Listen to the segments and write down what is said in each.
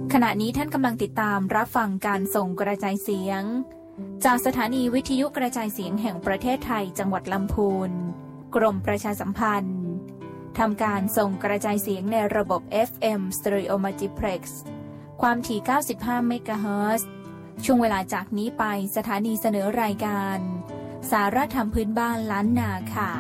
ขณะนี้ท่านกำลังติดตามรับฟังการส่งกระจายเสียงจากสถานีวิทยุกระจายเสียงแห่งประเทศไทยจังหวัดลำพูนกรมประชาสัมพันธ์ทำการส่งกระจายเสียงในระบบ FM Stereo Multiplex ความถี่ 95 เมกะเฮิรตซ์ช่วงเวลาจากนี้ไปสถานีเสนอรายการสาระธรรมพื้นบ้านล้านนาค่ะ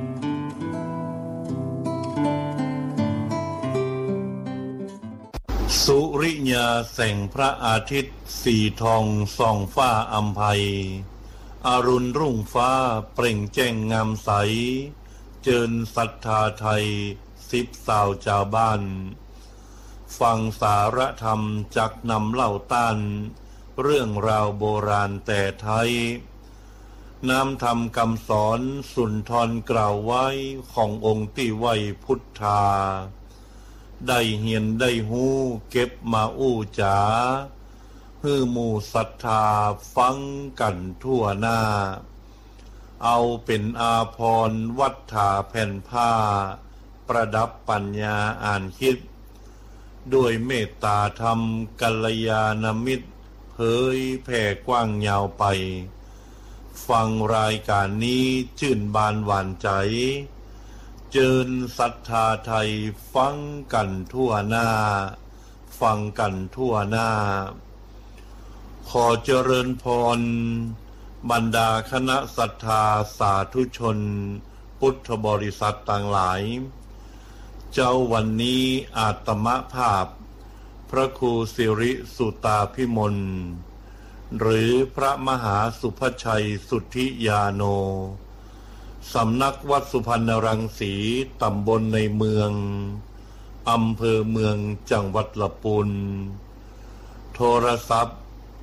สุริยาแสงพระอาทิตย์สีทองส่องฟ้าอัมภัยอรุณรุ่งฟ้าเปล่งแจ้งงามใสเจิญศรัทธาไทยสิบสาวชาวบ้านฟังสาระธรรมจักนำเล่าต้านเรื่องราวโบราณแต่ไทยน้ำธรรมคำสอนสุนทรกล่าวไว้ขององค์ที่ไว้พุทธาได้เหียนได้หูเก็บมาอู้จ๋าฮือหมู่ศรัทธาฟังกันทั่วหน้าเอาเป็นอาภรณ์วัฏฐาแผ่นผ้าประดับปัญญาอ่านคิดด้วยเมตตาธรรมกัลยาณมิตรเผยแผ่กว้างยาวไปฟังรายการนี้ชื่นบานหวานใจเจิญศรัทธาไทยฟังกันทั่วหน้าฟังกันทั่วหน้าขอเจริญพรบรรดาคณะศรัทธาสาธุชนพุทธบริษัทต่างหลายเจ้าวันนี้อาตมภาพพระครูสิริสุตาภิมลหรือพระมหาสุภชัยสุทธิยาโนสำนักวัดสุพรรณรังสีตำบลในเมืองอำเภอเมืองจังหวัดลำพูนโทรศัพท์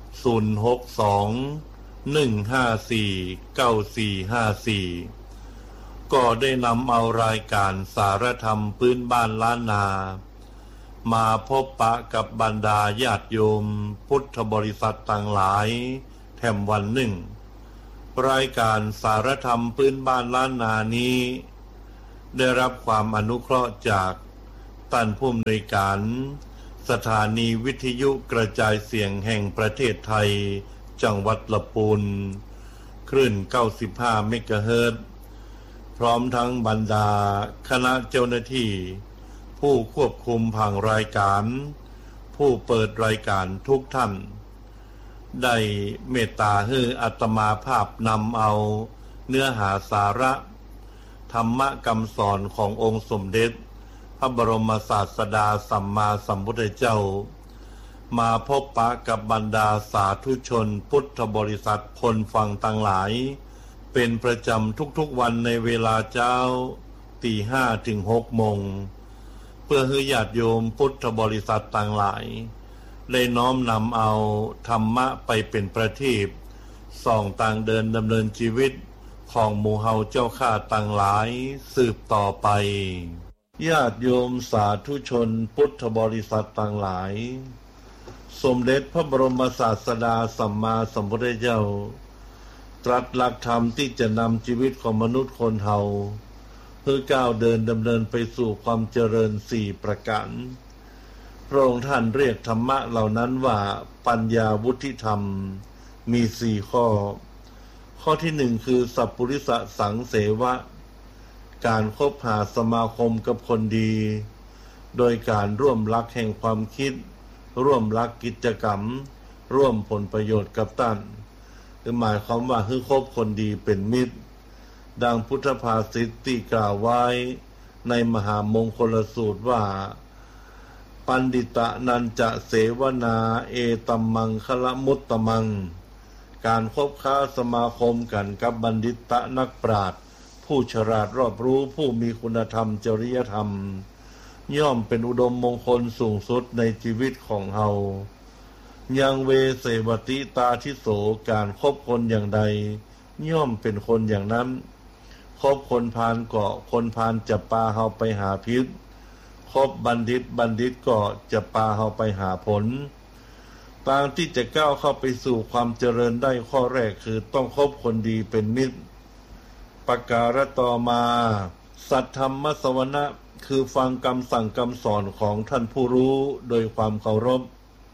062-154-9454ก็ได้นำเอารายการสารธรรมพื้นบ้านล้านนามาพบปะกับบรรดาญาติโยมพุทธบริษัทต่างหลายแถมวันหนึ่งรายการสารธรรมพื้นบ้านล้านนานี้ได้รับความอนุเคราะห์จากท่านผู้อำนวยการสถานีวิทยุกระจายเสียงแห่งประเทศไทยจังหวัดลำพูนคลื่น 95 เมกะเฮิรตซ์พร้อมทั้งบรรดาคณะเจ้าหน้าที่ผู้ควบคุมผังรายการผู้เปิดรายการทุกท่านได้เมตตาให้อาตมาภาพนำเอาเนื้อหาสาระธรรมะคำสอนขององค์สมเด็จพระบรมศาสดาสัมมาสัมพุทธเจ้ามาพบปะกับบรรดาสาธุชนพุทธบริษัทคนฟังต่างหลายเป็นประจำทุกๆวันในเวลาเช้า 5:00 ถึง 6:00 น.เพื่อให้ญาติโยมพุทธบริษัทต่างหลายได้น้อมนำเอาธรรมะไปเป็นประทีปส่องต่างเดินดำเนินชีวิตของหมู่เฮาเจ้าข้าต่างหลายสืบต่อไปญาติโยมสาธุชนพุทธบริษัทต่างหลายสมเด็จพระบรมศาสดาสัมมาสัมพุทธเจ้าตรัสหลักธรรมที่จะนำชีวิตของมนุษย์คนเฮาเพื่อก้าวเดินดำเนินไปสู่ความเจริญ4ประการพระองค์ท่านเรียกธรรมะเหล่านั้นว่าปัญญาวุฒิธรรมมี4ข้อที่1คือสัพพุริสสังเสวะการคบหาสมาคมกับคนดีโดยการร่วมรักแห่งความคิดร่วมรักกิจกรรมร่วมผลประโยชน์กับท่านหมายความว่าคือคบคนดีเป็นมิตรดังพุทธภาษิตที่กล่าวไว้ในมหามงคลสูตรว่าปันดิตะนันจะเสวนาเอตัมมังคละมุตตมังการคบค้าสมาคมกันกับบัณฑิตะนักปราชญ์ผู้ฉลาดรอบรู้ผู้มีคุณธรรมจริยธรรมย่อมเป็นอุดมมงคลสูงสุดในชีวิตของเฮายังเวเสวติตาทิโสการคบคนอย่างใดย่อมเป็นคนอย่างนั้นคบคนพาลเกาะคนพาลจะพาเฮาไปหาพิษคบบัณฑิตก็จะพาเฮาไปหาผลทางที่จะก้าวเข้าไปสู่ความเจริญได้ข้อแรกคือต้องคบคนดีเป็นมิตรประการต่อมาสัทธรรมสวนะคือฟังคำสั่งคำสอนของท่านผู้รู้โดยความเคารพ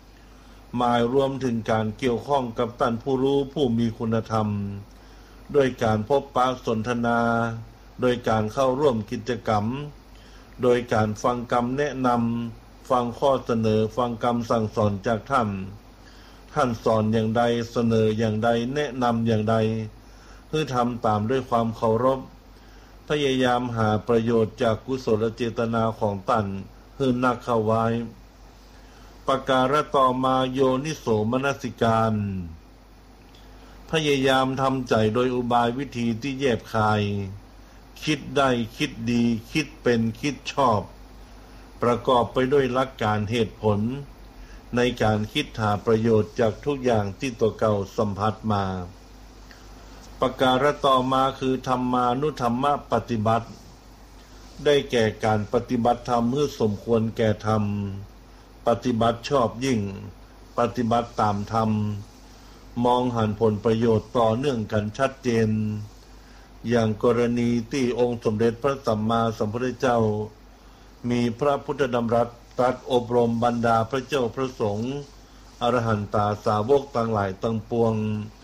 หมายรวมถึงการเกี่ยวข้องกับท่านผู้รู้ผู้มีคุณธรรมโดยการพบปะสนทนาโดยการเข้าร่วมกิจกรรมโดยการฟังคำแนะนำฟังข้อเสนอฟังคำสั่งสอนจากท่านสอนอย่างใดเสนออย่างใดแนะนำอย่างใดเพื่อทำตามด้วยความเคารพพยายามหาประโยชน์จากกุศลเจตนาของท่านเพื่อนักเข้าไว้ประการต่อมาโยนิโสมนสิการพยายามทำใจโดยอุบายวิธีที่แยบคายคิดได้คิดดีคิดเป็นคิดชอบประกอบไปด้วยหลักการเหตุผลในการคิดหาประโยชน์จากทุกอย่างที่ตัวเก่าสัมผัสมาประการต่อมาคือธรรมานุธรรมปฏิบัติได้แก่การปฏิบัติธรรมเพื่อสมควรแก่ธรรมปฏิบัติชอบยิ่งปฏิบัติตามธรรมมองหันผลประโยชน์ต่อเนื่องกันชัดเจนอย่างกรณีที่องค์สมเด็จพระสัมมาสัมพุทธเจ้ามีพระพุทธดำรัสตรัสอบรมบรรดาพระเจ้าพระสงฆ์อรหันตาสาวกทั้งหลายทั้งปวง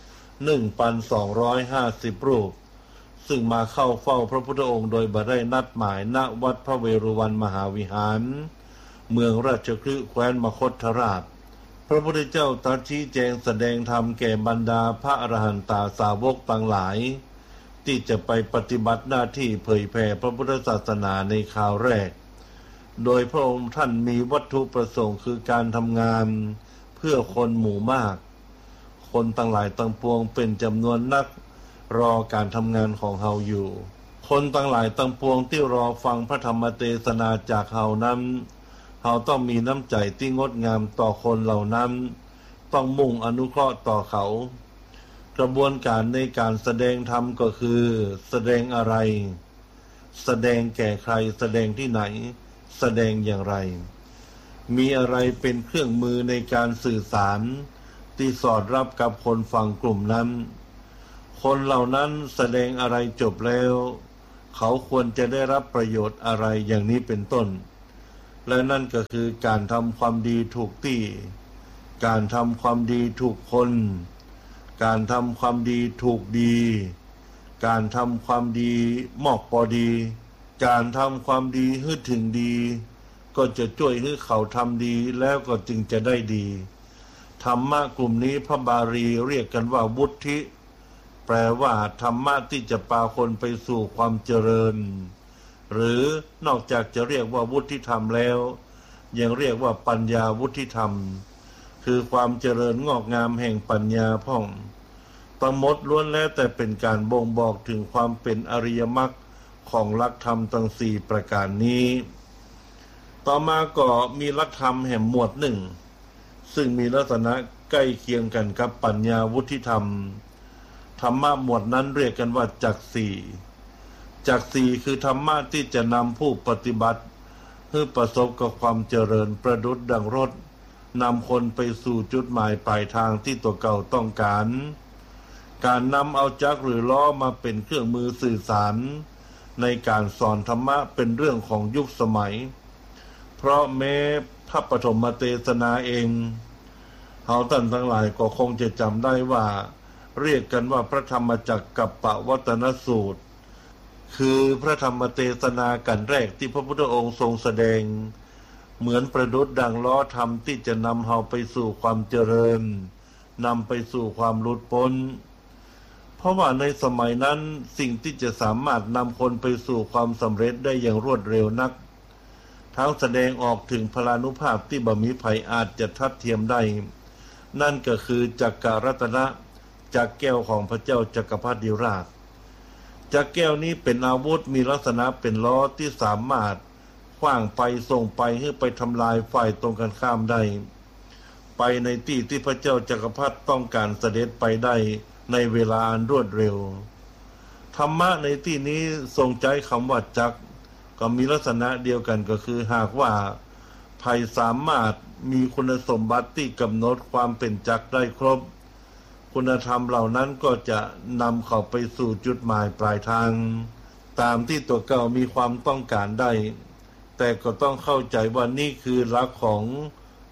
1,250 รูปซึ่งมาเข้าเฝ้าพระพุทธองค์โดยบ่ได้นัดหมายณวัดพระเวรุวันมหาวิหารเมืองราชคฤห์แคว้นมคธราชพระพุทธเจ้าตรัสชี้แจงแสดงธรรมแก่บรรดาพระอรหันตาสาวกทั้งหลายที่จะไปปฏิบัติหน้าที่เผยแผ่พระพุทธศาสนาในคราวแรกโดยพระองค์ท่านมีวัตถุประสงค์คือการทำงานเพื่อคนหมู่มากคนทั้งหลายทั้งปวงเป็นจำนวนนักรอการทำงานของเฮาอยู่คนทั้งหลายทั้งปวงที่รอฟังพระธรรมเทศนาจากเฮานั้นเฮาต้องมีน้ำใจที่งดงามต่อคนเหล่านั้นต้องมุ่งอนุเคราะห์ต่อเขากระบวนการในการแสดงธรรมก็คือแสดงอะไรแสดงแก่ใครแสดงที่ไหนแสดงอย่างไรมีอะไรเป็นเครื่องมือในการสื่อสารที่สอดรับกับคนฟังกลุ่มนั้นคนเหล่านั้นแสดงอะไรจบแล้วเขาควรจะได้รับประโยชน์อะไรอย่างนี้เป็นต้นและนั่นก็คือการทำความดีถูกที่การทำความดีถูกคนการทำความดีถูกดีการทำความดีเหมาะพอดีการทำความดีให้ถึงดีก็จะช่วยให้เขาทำดีแล้วก็จึงจะได้ดีธรรมะกลุ่มนี้พระบาลีเรียกกันว่าวุฒิแปลว่าธรรมะที่จะพาคนไปสู่ความเจริญหรือนอกจากจะเรียกว่าวุฒิธรรมแล้วยังเรียกว่าปัญญาวุฒิธรรมคือความเจริญงอกงามแห่งปัญญาพ่องทั้งหมดล้วนแล้วแต่เป็นการบ่งบอกถึงความเป็นอริยมรรคของหลักธรรมทั้งสี่ประการนี้ต่อมาก็มีหลักธรรมแห่งหมวดหนึ่งซึ่งมีลักษณะใกล้เคียงกันกับปัญญาวุฒิธรรมธรรมะหมวดนั้นเรียกกันว่าจักสี่จักสี่คือธรรมะที่จะนำผู้ปฏิบัติให้ประสบกับความเจริญประดุจดังรถนำคนไปสู่จุดหมายปลายทางที่ตัวเก่าต้องการการนำเอาจักรหรือล้อมาเป็นเครื่องมือสื่อสารในการสอนธรรมะเป็นเรื่องของยุคสมัยเพราะแม้พระปฐมเทศนาเองเฮาท่านทั้งหลายก็คงจะจำได้ว่าเรียกกันว่าพระธรรมจักรกัปปวัตตนสูตรคือพระธรรมเทศนากันแรกที่พระพุทธองค์ทรงแสดงเหมือนประดุจดังล้อธรรมที่จะนำเฮาไปสู่ความเจริญนำไปสู่ความหลุดพ้นเพราะว่าในสมัยนั้นสิ่งที่จะสามารถนำคนไปสู่ความสำเร็จได้อย่างรวดเร็วนักทั้งแสดงออกถึงพลานุภาพที่บ่มีภัยอาจจะทัดเทียมได้นั่นก็คือจักรรัตนะจักรแก้วของพระเจ้าจักรพรรดิราชจักรแก้วนี้เป็นอาวุธมีลักษณะเป็นล้อที่สามารถขว้างไปส่งไปให้ไปทำลายฝ่ายตรงกันข้ามได้ไปในที่ที่พระเจ้าจักรพรรดิต้องการเสด็จไปได้ในเวลาอันรวดเร็วธรรมะในที่นี้ทรงใจคำว่าจักรก็มีลักษณะเดียวกันก็คือหากว่าภัยสามารถมีคุณสมบัติที่กำหนดความเป็นจักรได้ครบคุณธรรมเหล่านั้นก็จะนำเขาไปสู่จุดหมายปลายทางตามที่ตัวเก่ามีความต้องการได้แต่ก็ต้องเข้าใจว่านี่คือหลักของ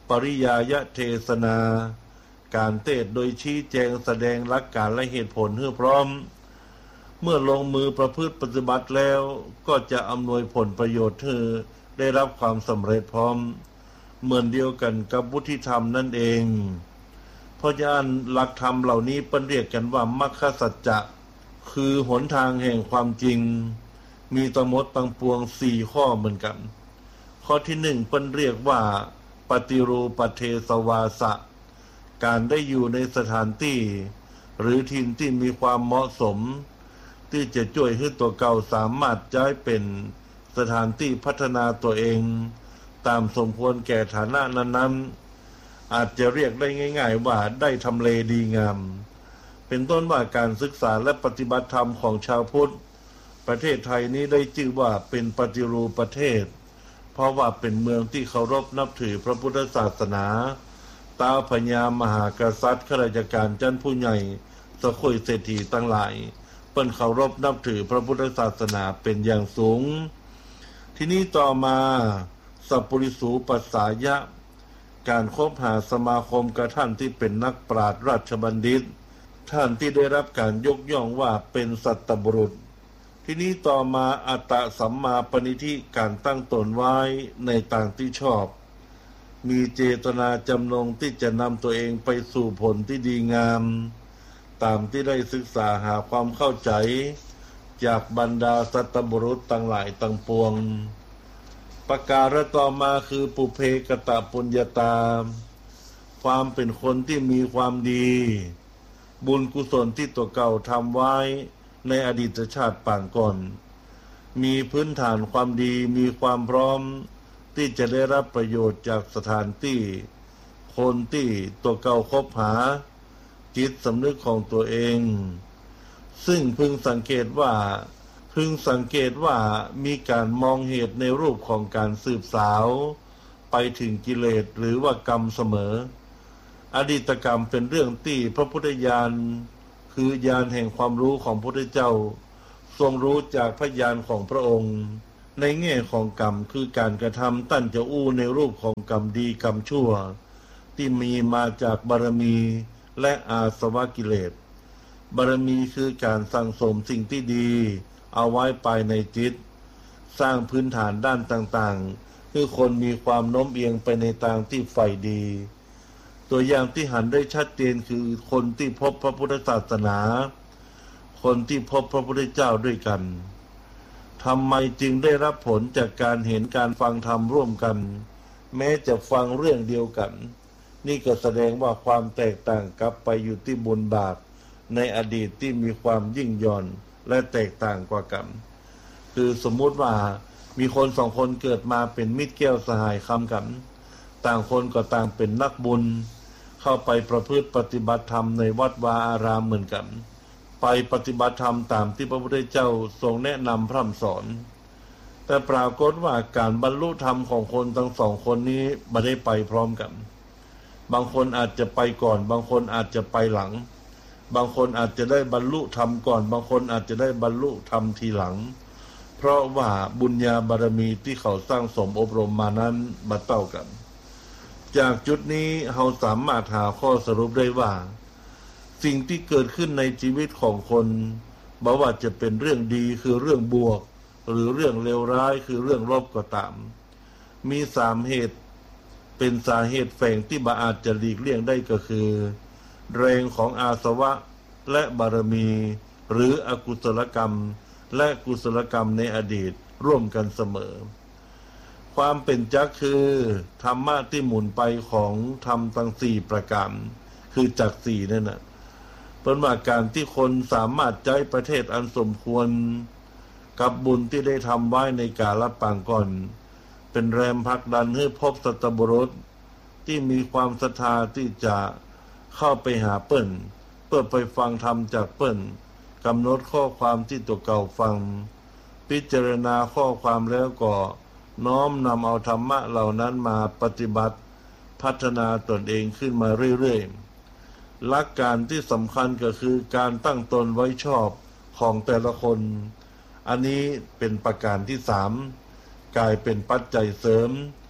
ปริยายเทศนาการเทศโดยชี้แจงแสดงหลักการและเหตุผลให้พร้อมเมื่อลงมือประพฤติปฏิบัติแล้วก็จะอำนวยผลประโยชน์ให้ได้รับความสำเร็จพร้อมเหมือนเดียวกันกับวุฒิธรรมนั่นเองเพราะฉะนั้นหลักธรรมเหล่านี้เปิ้นเรียกกันว่ามรรคสัจจะคือหนทางแห่งความจริงมีทั้งหมดทั้งปวง4ข้อเหมือนกันข้อที่1เปิ้นเรียกว่าปฏิรูปเทศวาสะการได้อยู่ในสถานที่หรือถิ่นที่มีความเหมาะสมที่จะช่วยให้ตัวเก่าสามารถย้ายเป็นสถานที่พัฒนาตัวเองตามสมควรแก่ฐานะนั้นๆอาจจะเรียกได้ง่ายๆว่าได้ทำเลดีงามเป็นต้นว่าการศึกษาและปฏิบัติธรรมของชาวพุทธประเทศไทยนี้ได้ชื่อว่าเป็นปฏิรูปประเทศเพราะว่าเป็นเมืองที่เคารพนับถือพระพุทธศาสนาตาพญามหากษัตริย์ข้าราชการชั้นผู้ใหญ่สกุลเศรษฐีทั้งหลายเปิ้นเคารพนับถือพระพุทธศาสนาเป็นอย่างสูงทีนี้ต่อมาสัพปริสูปัสสายะการคบหาสมาคมกับท่านที่เป็นนักปราชญ์ราชบัณฑิตท่านที่ได้รับการยกย่องว่าเป็นสัตบุรุษทีนี้ต่อมาอัตตสัมมาปณิธิการตั้งตนไว้ในต่างที่ชอบมีเจตนาจำนงที่จะนำตัวเองไปสู่ผลที่ดีงามตามที่ได้ศึกษาหาความเข้าใจจากบรรดาสัตบุรุษต่างหลายต่างปวงประการต่อมาคือปุเพกตปุญญาตาความเป็นคนที่มีความดีบุญกุศลที่ตัวเก่าทำไว้ในอดีตชาติปางก่อนมีพื้นฐานความดีมีความพร้อมที่จะได้รับประโยชน์จากสถานที่คนที่ตัวเก่าคบหาจิตสำนึกของตัวเองซึ่งพึงสังเกตว่ามีการมองเหตุในรูปของการสืบสาวไปถึงกิเลสหรือว่ากรรมเสมออดีตกรรมเป็นเรื่องที่พระพุทธญาณคือญาณแห่งความรู้ของพระพุทธเจ้าทรงรู้จากพระญาณของพระองค์ในแง่ของกรรมคือการกระทำตั้นจะอู้ในรูปของกรรมดีกรรมชั่วที่มีมาจากบารมีและอาสวะกิเลสบารมีคือการสั่งสมสิ่งที่ดีเอาไว้ภายในจิตสร้างพื้นฐานด้านต่างๆคือคนมีความโน้มเอียงไปในทางที่ใฝ่ดีตัวอย่างที่หันได้ชัดเจนคือคนที่พบพระพุทธศาสนาคนที่พบพระพุทธเจ้าด้วยกันทำไมจึงได้รับผลจากการเห็นการฟังธรรมร่วมกันแม้จะฟังเรื่องเดียวกันนี่ก็แสดงว่าความแตกต่างกลับไปอยู่ที่บุญบาปในอดีตที่มีความยิ่งหย่อนและแตกต่างกว่ากันคือสมมุติว่ามีคนสองคนเกิดมาเป็นมิตรแก้วสหายคำกันต่างคนก็ต่างเป็นนักบุญเข้าไปประพฤติปฏิบัติธรรมในวัดวาอารามเหมือนกันไปปฏิบัติธรรมตามที่พระพุทธเจ้าทรงแนะนำพร่ำสอนแต่ปรากฏว่าการบรรลุธรรมของคนทั้งสองคนนี้ไม่ได้ไปพร้อมกันบางคนอาจจะไปก่อนบางคนอาจจะไปหลังบางคนอาจจะได้บรรลุธรรมก่อนบางคนอาจจะได้บรรลุธรรมทีหลังเพราะว่าบุญญาบารมีที่เขาสร้างสมอบรมมานั้นมาเท่ากันจากจุดนี้เราสามารถหาข้อสรุปได้ว่าสิ่งที่เกิดขึ้นในชีวิตของคนบ่ว่าจะเป็นเรื่องดีคือเรื่องบวกหรือเรื่องเลวร้ายคือเรื่องลบก็ตามมี3เหตุเป็นสาเหตุแฝงที่บ่อาจจะหลีกเลี่ยงได้ก็คือแรงของอาสวะและบารมีหรืออกุศลกรรมและกุศลกรรมในอดีตร่วมกันเสมอความเป็นจักคือธรรมะที่หมุนไปของธรรมทั้ง4ประการคือจัก4นั่นน่ะเป็นว่าการที่คนสามารถใช้ประเทศอันสมควรกับบุญที่ได้ทำไว้ในกาลปางก่อนเป็นแรงผลักดันให้พบสัตบุรุษที่มีความศรัทธาที่จะเข้าไปหาเปิ้นเพื่อไปฟังธรรมจากเปิ้นกำหนดข้อความที่ตัวเก่าฟังพิจารณาข้อความแล้วก็น้อมนำเอาธรรมะเหล่านั้นมาปฏิบัติพัฒนาตนเองขึ้นมาเรื่อยๆหลักการที่สำคัญก็คือการตั้งตนไว้ชอบของแต่ละคนอันนี้เป็นประการที่3กลายเป็นปัจจัยเสริม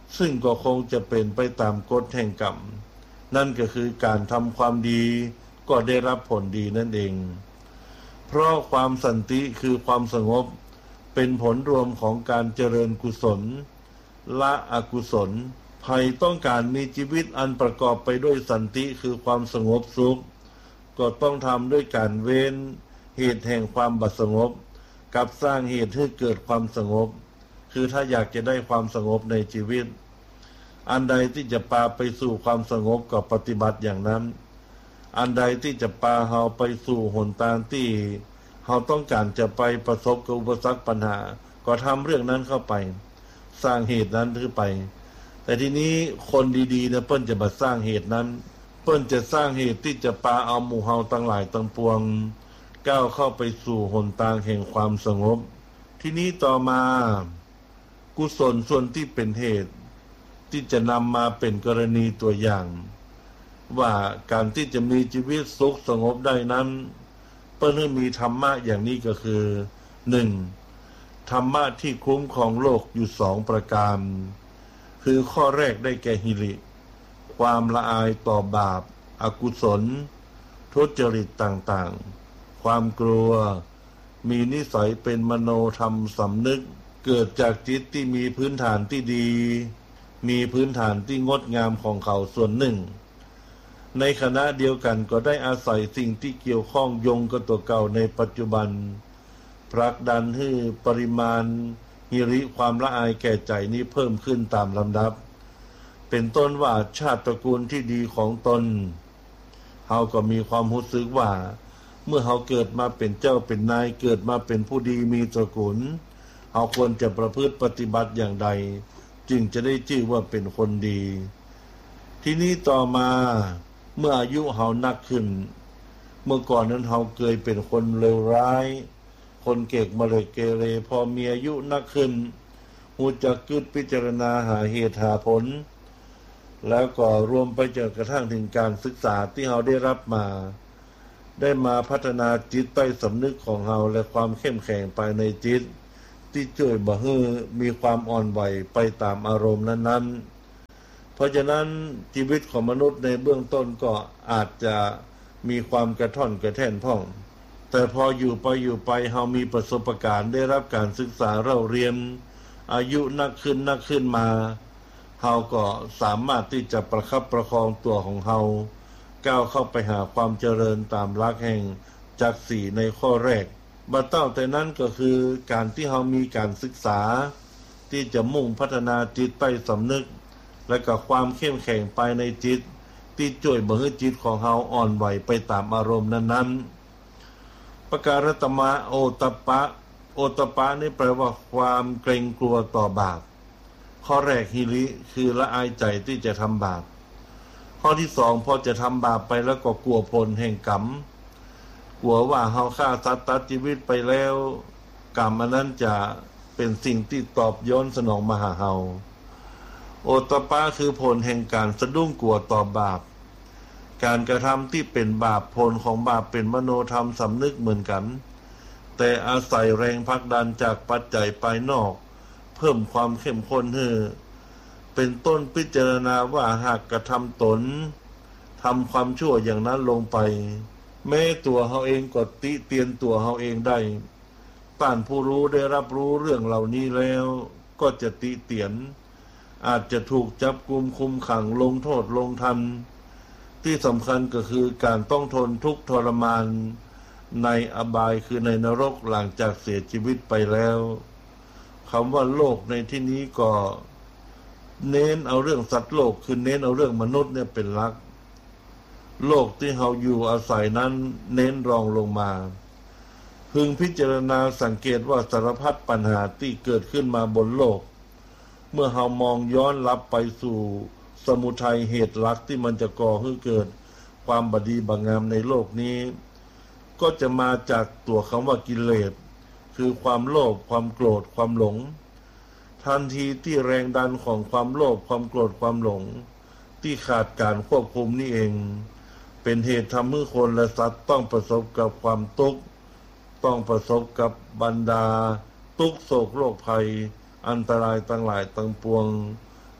ซึ่งก็คงจะเป็นไปตามกฎแห่งกรรมนั่นก็คือการทำความดีก็ได้รับผลดีนั่นเองเพราะความสันติคือความสงบเป็นผลรวมของการเจริญกุศลละอกุศลภัยต้องการมีชีวิตอันประกอบไปด้วยสันติคือความสงบสุขก็ต้องทำด้วยการเว้นเหตุแห่งความบัดสงบกับสร้างเหตุให้เกิดความสงบคือถ้าอยากจะได้ความสงบในชีวิตอันใดที่จะพาไปสู่ความสงบก็ปฏิบัติอย่างนั้นอันใดที่จะพาเฮาไปสู่หนทางที่เฮาต้องการจะไปประสบกับอุปสรรคปัญหาก็ทำเรื่องนั้นเข้าไปสร้างเหตุนั้นขึ้นไปแต่ทีนี้คนดีๆเนี่ยเปิ้นจะมาสร้างเหตุนั้นเปิ้นจะสร้างเหตุที่จะพาเอาหมู่เฮาทั้งหลายทั้งปวงก้าวเข้าไปสู่หนทางแห่งความสงบทีนี้ต่อมากุศลส่วนที่เป็นเหตุที่จะนำมาเป็นกรณีตัวอย่างว่าการที่จะมีชีวิตสุขสงบได้นั้นเปิ้นให้มีธรรมะอย่างนี้ก็คือ 1. ธรรมะที่คุ้มครองโลกอยู่2ประการคือข้อแรกได้แก่หิริความละอายต่อบาปอกุศลทุจริตต่างๆความกลัวมีนิสัยเป็นมโนธรรมสำนึกเกิดจากจิตที่มีพื้นฐานที่ดีมีพื้นฐานที่งดงามของเขาส่วนหนึ่งในขณะเดียวกันก็ได้อาศัยสิ่งที่เกี่ยวข้องโยงกับตัวเก่าในปัจจุบันผลักดันให้ปริมาณหิริความละอายแก่ใจนี้เพิ่มขึ้นตามลำดับเป็นต้นว่าชาติตระกูลที่ดีของตนเฮาก็มีความรู้สึกว่าเมื่อเฮาเกิดมาเป็นเจ้าเป็นนายเกิดมาเป็นผู้ดีมีตระกูลเฮาควรจะประพฤติปฏิบัติอย่างใดจึงจะได้ชื่อว่าเป็นคนดีทีนี้ต่อมาเมื่ออายุเฮานักขึ้นเมื่อก่อนนั้นเฮาเคยเป็นคนเลวร้ายคนเกกมะเร็กเกเรพอมีอายุนักขึ้นหูจักกึศพิจารณาหาเหตุหาผลแล้วก็รวมไปจนกระทั่งถึงการศึกษาที่เฮาได้รับมาได้มาพัฒนาจิตใต้สำนึกของเฮาและความเข้มแข็งภายในจิตที่ช่วยบ่ให้มีความอ่อนไหวไปตามอารมณ์นั้นๆเพราะฉะนั้นชีวิตของมนุษย์ในเบื้องต้นก็อาจจะมีความกระท่อนกระแท่นพ่องแต่พออยู่ไปเฮามีประสบการณ์ได้รับการศึกษาเราเรียนอายุนักขึ้นมาเฮาก็สามารถที่จะประคับประคองตัวของเฮาก้าวเข้าไปหาความเจริญตามหลักแห่งจักรสี่ในข้อแรกบัดเต้าแต่นั้นก็คือการที่เฮามีการศึกษาที่จะมุ่งพัฒนาจิตใต้สำนึกและก็ความเข้มแข็งภายในจิตที่ช่วยบ่ให้จิตของเฮาอ่อนไหวไปตามอารมณ์นั้นๆประการตมะโอตปะนี่แปลว่าความเกรงกลัวต่อบาปข้อแรกหิริคือละอายใจที่จะทำบาปข้อที่2พอจะทำบาปไปแล้วก็กลัวผลแห่งกรรมกลัวว่าเฮาฆ่าสัตว์ตัดชีวิตไปแล้วกรรมอันนั้นจะเป็นสิ่งที่ตอบย้อนสนองมาหาเฮาโอตปะคือผลแห่งการสะดุ้งกลัวต่อบาปการกระทำที่เป็นบาปผลของบาปเป็นมโนธรรมสำนึกเหมือนกันแต่อาศัยแรงผลักดันจากปัจจัยภายนอกเพิ่มความเข้มข้นให้เป็นต้นพิจารณาว่าหากกระทำตนทำความชั่วอย่างนั้นลงไปแม้ตัวเฮาเองก็ติเตียนตัวเฮาเองได้ต้านผู้รู้ได้รับรู้เรื่องเหล่านี้แล้วก็จะติเตียนอาจจะถูกจับกุมคุมขังลงโทษลงทันที่สำคัญก็คือการต้องทนทุกข์ทรมานในอบายคือในนรกหลังจากเสียชีวิตไปแล้วคำว่าโลกในที่นี้ก็เน้นเอาเรื่องสัตว์โลกคือเน้นเอาเรื่องมนุษย์เนี่ยเป็นหลักโลกที่เฮาอยู่อาศัยนั้นเน้นรองลงมาพึงพิจารณาสังเกตว่าสารพัดปัญหาที่เกิดขึ้นมาบนโลกเมื่อเฮามองย้อนลับไปสู่สมุทัยเหตุหลักที่มันจะก่อให้เกิดความบดีบางามในโลกนี้ก็จะมาจากตัวคำว่ากิเลสคือความโลภความโกรธความหลงทันทีที่แรงดันของความโลภความโกรธความหลงที่ขาดการควบคุมนี่เองเป็นเหตุทำให้คนและสัตว์ต้องประสบกับความทุกข์ต้องประสบกับบรรดาทุกข์โศกโรคภัยอันตรายทั้งหลายทั้งปวง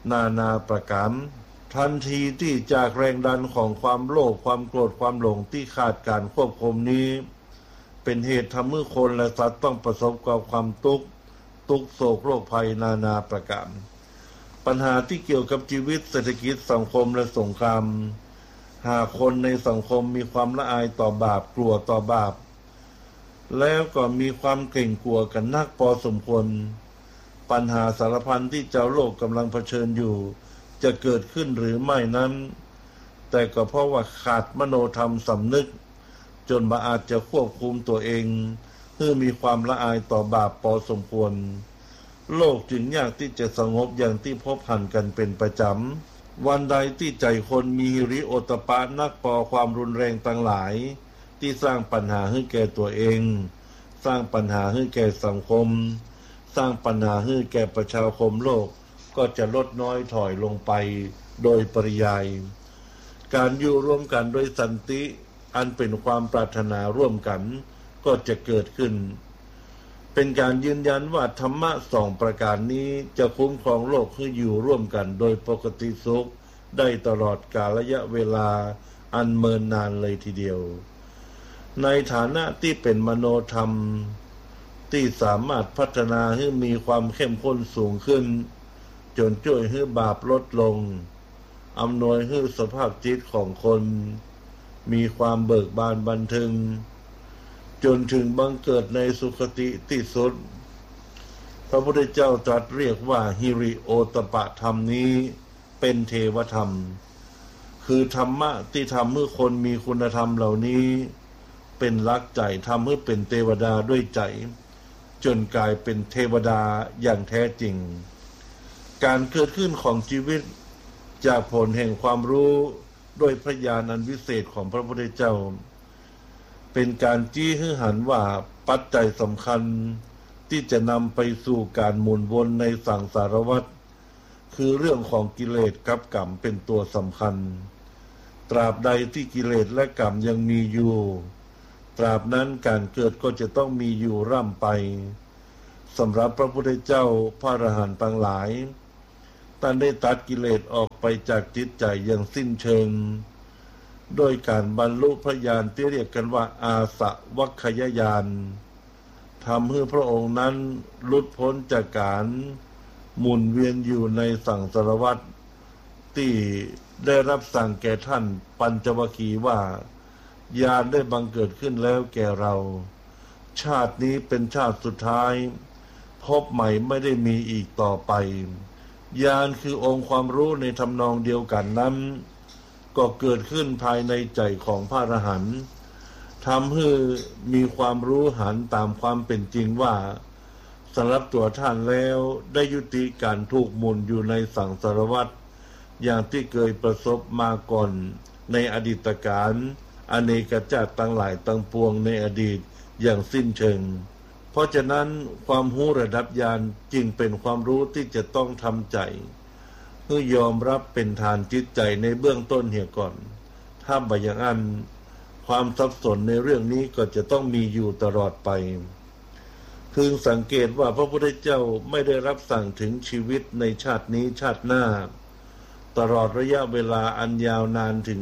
นานาประการทันทีที่จากแรงดันของความโลภความโกรธความหลงที่ขาดการควบคุมนี้เป็นเหตุทำให้คนและสัตว์ต้องประสบกับความทุกข์โศกโรคภัยนานาประการปัญหาที่เกี่ยวกับชีวิตเศรษฐกิจสังคมและสงครามหากคนในสังคมมีความละอายต่อบาปกลัวต่อบาปแล้วก็มีความเกรงกลัวกันนักพอสมควรปัญหาสารพันที่เจ้าโลกกำลังเผชิญอยู่จะเกิดขึ้นหรือไม่นั้นแต่ก็เพราะว่าขาดมโนธรรมสำนึกจนอาจจะควบคุมตัวเองให้มีความละอายต่อบาปพอสมควรโลกจึงยากที่จะสงบอย่างที่พบหันกันเป็นประจำวันใดที่ใจคนมีหิริโอตตัปปะนักพอความรุนแรงต่างหลายที่สร้างปัญหาให้แก่ตัวเองสร้างปัญหาให้แก่สังคมสร้างปัญหาให้แก่ประชาคมโลกก็จะลดน้อยถอยลงไปโดยปริยายการอยู่ร่วมกันโดยสันติอันเป็นความปรารถนาร่วมกันก็จะเกิดขึ้นเป็นการยืนยันว่าธรรมะสองประการนี้จะคุ้มครองโลกให้อยู่ร่วมกันโดยปกติสุขได้ตลอดกาลระยะเวลาอันเมินนานเลยทีเดียวในฐานะที่เป็นมโนธรรมที่สามารถพัฒนาให้มีความเข้มข้นสูงขึ้นจนช่วยให้บาปลดลงอำนวยให้สภาพจิตของคนมีความเบิกบานบันเทิงจนถึงบังเกิดในสุคติที่สุดพระพุทธเจ้าตรัสเรียกว่าหิริโอตตัปปะธรรมนี้เป็นเทวธรรมคือธรรมะที่ทำให้คนมีคุณธรรมเหล่านี้เป็นรักใจทำให้เป็นเทวดาด้วยใจจนกลายเป็นเทวดาอย่างแท้จริงการเกิดขึ้นของชีวิตจากผลแห่งความรู้ด้วยพระญาณอันวิเศษของพระพุทธเจ้าเป็นการจี้ให้หันว่าปัจจัยสำคัญที่จะนำไปสู่การหมุนวนในสังสารวัฏคือเรื่องของกิเลสกับกรรมเป็นตัวสำคัญตราบใดที่กิเลสและกรรมยังมีอยู่ตราบนั้นการเกิดก็จะต้องมีอยู่ร่ำไปสำหรับพระพุทธเจ้าพระอรหันต์ทั้งหลายท่านได้ตัดกิเลสออกไปจากจิตใจอย่างสิ้นเชิงโดยการบรรลุพระญาณที่เรียกกันว่าอาสวัคคยญาณทำให้พระองค์นั้นหลุดพ้นจากการหมุนเวียนอยู่ในสังสารวัฏที่ได้รับสั่งแก่ท่านปัญจวัคคีย์ว่าญาณได้บังเกิดขึ้นแล้วแก่เราชาตินี้เป็นชาติสุดท้ายพบใหม่ไม่ได้มีอีกต่อไปญาณคือองค์ความรู้ในทำนองเดียวกันนั้นก็เกิดขึ้นภายในใจของพระอรหันต์ทำให้มีความรู้หันตามความเป็นจริงว่าสำหรับตัวท่านแล้วได้ยุติการถูกหมุนอยู่ในสังสารวัฏอย่างที่เคยประสบมาก่อนในอดีตการอเนกชาติตั้งหลายตั้งปวงในอดีตอย่างสิ้นเชิงเพราะฉะนั้นความรู้ระดับญาณจึงเป็นความรู้ที่จะต้องทำใจเพื่อยอมรับเป็นฐานจิตใจในเบื้องต้นเหี่ยก่อนถ้าบ่อย่างนั้นความสับสนในเรื่องนี้ก็จะต้องมีอยู่ตลอดไปพึงสังเกตว่าพระพุทธเจ้าไม่ได้รับสั่งถึงชีวิตในชาตินี้ชาติหน้าตลอดระยะเวลาอันยาวนานถึง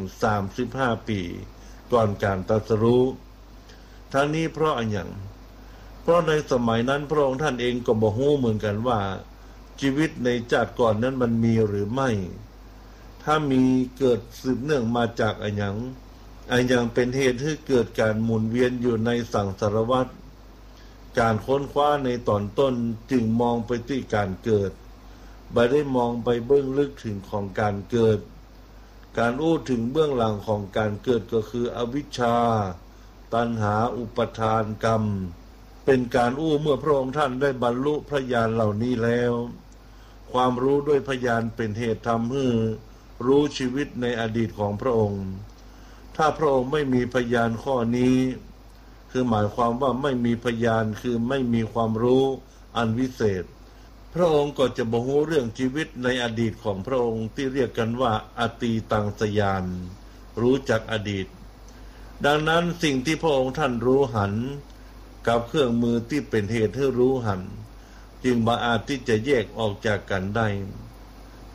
35 ปีก่อนการตรัสรู้ทั้งนี้เพราะอะไรอย่างเพราะในสมัยนั้นพระองค์ท่านเองก็บ่ฮู้เหมือนกันว่าชีวิตในชาติก่อนนั้นมันมีหรือไม่ถ้ามีเกิดสืบเนื่องมาจากอะไรอย่างเป็นเหตุให้เกิดการหมุนเวียนอยู่ในสังสารวัฏการค้นคว้าในตอนต้นจึงมองไปที่การเกิดไม่ได้มองไปเบื้องลึกถึงของการเกิดการอู้ถึงเบื้องหลังของการเกิดก็คืออวิชชาตัณหาอุปทานกรรมเป็นการอู้เมื่อพระองค์ท่านได้บรรลุพระญาณเหล่านี้แล้วความรู้ด้วยพญาณเป็นเหตุทำให้รู้ชีวิตในอดีตของพระองค์ถ้าพระองค์ไม่มีพญาณข้อนี้คือหมายความว่าไม่มีพญาณคือไม่มีความรู้อันวิเศษพระองค์ก็จะบ่ฮู้เรื่องชีวิตในอดีตของพระองค์ที่เรียกกันว่าอตีตังสยานรู้จักอดีตดังนั้นสิ่งที่พระองค์ท่านรู้หันกับเครื่องมือที่เป็นเหตุให้รู้หันจึงบ่อาจที่จะแยกออกจากกันได้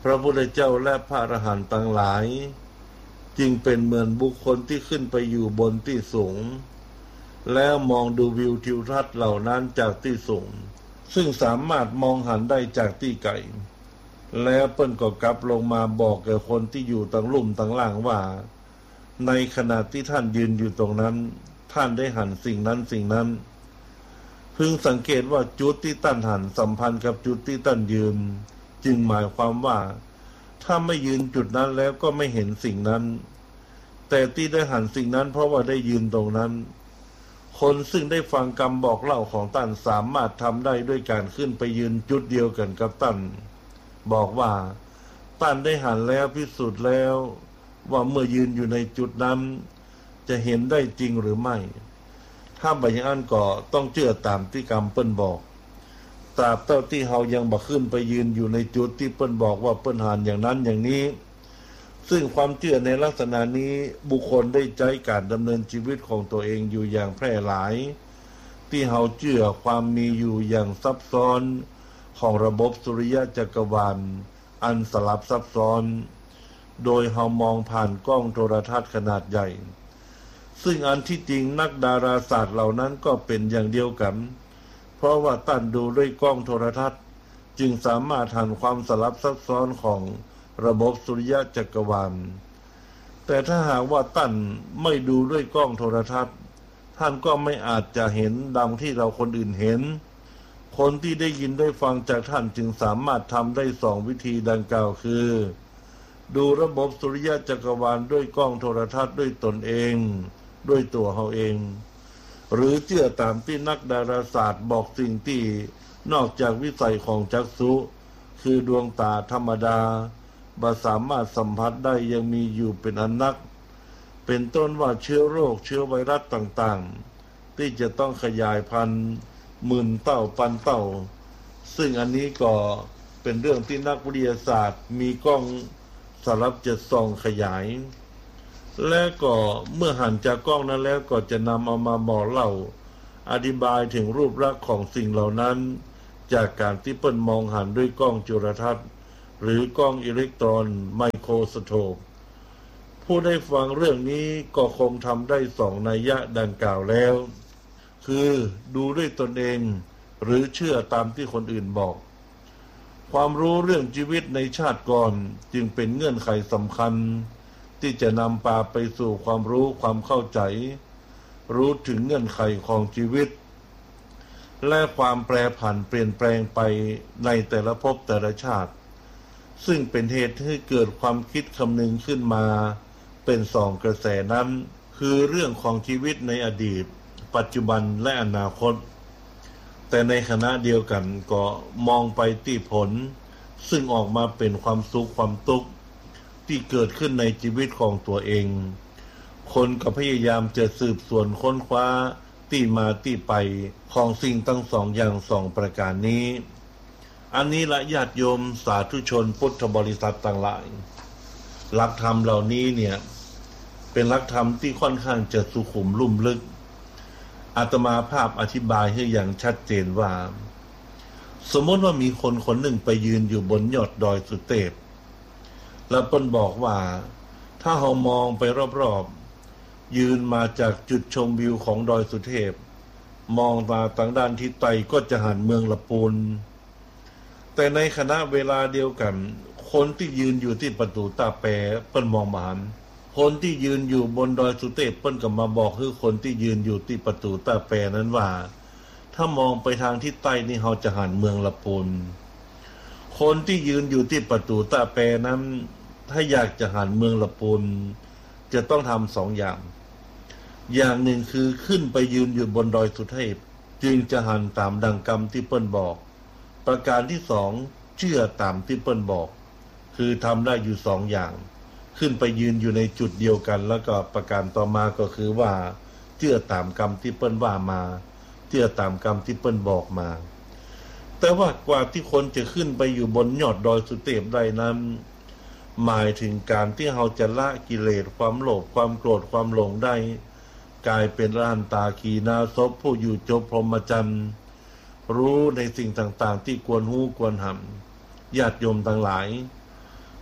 พระพุทธเจ้าและพระอรหันต์ทั้งหลายจึงเป็นเหมือนบุคคลที่ขึ้นไปอยู่บนที่สูงแล้วมองดูวิวทิวทัศน์เหล่านั้นจากที่สูงซึ่งสามารถมองหันได้จากที่ไกลแล้วเปิ้นก็กลับลงมาบอกแก่คนที่อยู่ตั้งลุ่มตั้งล่างว่าในขณะที่ท่านยืนอยู่ตรงนั้นท่านได้หันสิ่งนั้นสิ่งนั้นพึงสังเกตว่าจุดที่ท่านหันสัมพันธ์กับจุดที่ท่านยืนจึงหมายความว่าถ้าไม่ยืนจุดนั้นแล้วก็ไม่เห็นสิ่งนั้นแต่ที่ได้หันสิ่งนั้นเพราะว่าได้ยืนตรงนั้นคนซึ่งได้ฟังคำบอกเล่าของท่านสามารถทำได้ด้วยการขึ้นไปยืนจุดเดียวกันกับท่านบอกว่าท่านได้หันแล้วพิสูจน์แล้วว่าเมื่อยืนอยู่ในจุดนั้นจะเห็นได้จริงหรือไม่ถ้าบางอย่างก็ต้องเชื่อตามที่คำเปิ้นบอกตราบเท่าที่เฮายังบ่ขึ้นไปยืนอยู่ในจุดที่เปิ้นบอกว่าเปิ้นหันอย่างนั้นอย่างนี้ซึ่งความเชื่อในลักษณะนี้บุคคลได้ใจการดำเนินชีวิตของตัวเองอยู่อย่างแพร่หลายที่เฮาเชื่อความมีอยู่อย่างซับซ้อนของระบบสุริยะจักรวาลอันสลับซับซ้อนโดยเฮามองผ่านกล้องโทรทัศน์ขนาดใหญ่ซึ่งอันที่จริงนักดาราศาสตร์เหล่านั้นก็เป็นอย่างเดียวกันเพราะว่าตั้นดูด้วยกล้องโทรทัศน์จึงสามารถหันความสลับซับซ้อนของระบบสุริยะจักรวาลแต่ถ้าหากว่าตั้นไม่ดูด้วยกล้องโทรทัศน์ท่านก็ไม่อาจจะเห็นดังที่เราคนอื่นเห็นคนที่ได้ยินได้ฟังจากท่านจึงสามารถทำได้สองวิธีดังกล่าวคือดูระบบสุริยะจักรวาลด้วยกล้องโทรทัศน์ด้วยตนเองด้วยตัวเขาเองหรือเชื่อตามที่นักดาราศาสตร์บอกสิ่งที่นอกจากวิสัยของจักษุคือดวงตาธรรมดาบ่สามารถสัมผัสได้ยังมีอยู่เป็นอันนักเป็นต้นว่าเชื้อโรคเชื้อไวรัสต่างๆที่จะต้องขยายพันธุ์หมื่นเต้าพันเต้าซึ่งอันนี้ก็เป็นเรื่องที่นักวิทยาศาสตร์มีกล้องสลับจะส่องขยายและก็เมื่อหันจากกล้องนั้นแล้วก็จะนำเอามาบอกเล่าอธิบายถึงรูปลักษณ์ของสิ่งเหล่านั้นจากการที่เปิ้นมองหันด้วยกล้องจุลทรรศน์หรือกล้องอิเล็กตรอนไมโครสโคปผู้ได้ฟังเรื่องนี้ก็คงทำได้สองนัยยะดังกล่าวแล้วคือดูด้วยตนเองหรือเชื่อตามที่คนอื่นบอกความรู้เรื่องชีวิตในชาติก่อนจึงเป็นเงื่อนไขสำคัญที่จะนำพาไปสู่ความรู้ความเข้าใจรู้ถึงเงื่อนไขของชีวิตและความแปรผันเปลี่ยนแปลงไปในแต่ละภพแต่ละชาติซึ่งเป็นเหตุให้เกิดความคิดคำนึงขึ้นมาเป็นสองกระแสนั้นคือเรื่องของชีวิตในอดีตปัจจุบันและอนาคตแต่ในขณะเดียวกันก็มองไปที่ผลซึ่งออกมาเป็นความสุขความทุกข์ที่เกิดขึ้นในชีวิตของตัวเองคนก็พยายามจะสืบสวนค้นคว้าที่มาที่ไปของสิ่งทั้งสองอย่างสองประการนี้อันนี้ละญาติโยมสาธุชนพุทธบริษัทต่างหลายหลักธรรมเหล่านี้เนี่ยเป็นหลักธรรมที่ค่อนข้างจะสุขุมลุ่มลึกอาตมาภาพอธิบายให้อย่างชัดเจนว่าสมมติว่ามีคนคนหนึ่งไปยืนอยู่บนยอดดอยสุเทพแล้วเปิ้นบอกว่าถ้าเรามองไปรอบๆยืนมาจากจุดชมวิวของดอยสุเทพมองมาทางด้านทิศใต้ก็จะหันเมืองละปูนแต่ในขณะเวลาเดียวกันคนที่ยืนอยู่ที่ประตูตาแปเปิ้นมองมาหันคนที่ยืนอยู่บนดอยสุเทพเปิ้นก็มาบอกคือคนที่ยืนอยู่ที่ประตูตาแปนั้นว่าถ้ามองไปทางทิศใต้นี่เราจะหันเมืองละปูนคนที่ยืนอยู่ที่ประตูตาแปนั้นถ้าอยากจะหันเมืองละปูนจะต้องทำสองอย่างหนึ่งคือขึ้นไปยืนอยู่บนดอยสุเทพจึงจะหันตามดังคำที่เปิ้นบอกประการที่สองเชื่อตามที่เปิ้นบอกคือทำได้อยู่สองอย่างขึ้นไปยืนอยู่ในจุดเดียวกันแล้วก็ประการต่อมาก็คือว่าเชื่อตามคำที่เปิ้นว่ามาเชื่อตามคำที่เปิ้นบอกมาแต่ว่ากว่าที่คนจะขึ้นไปอยู่บนยอดดอยสุเทพได้นั้นหมายถึงการที่เราจะละกิเลสความโลภความโกรธความหลงได้กลายเป็นอรหันตาขีณาสพผู้อยู่จบพรหมจรรย์รู้ในสิ่งต่างๆที่ควรหู้ควรหำญาติโยมทั้งหลาย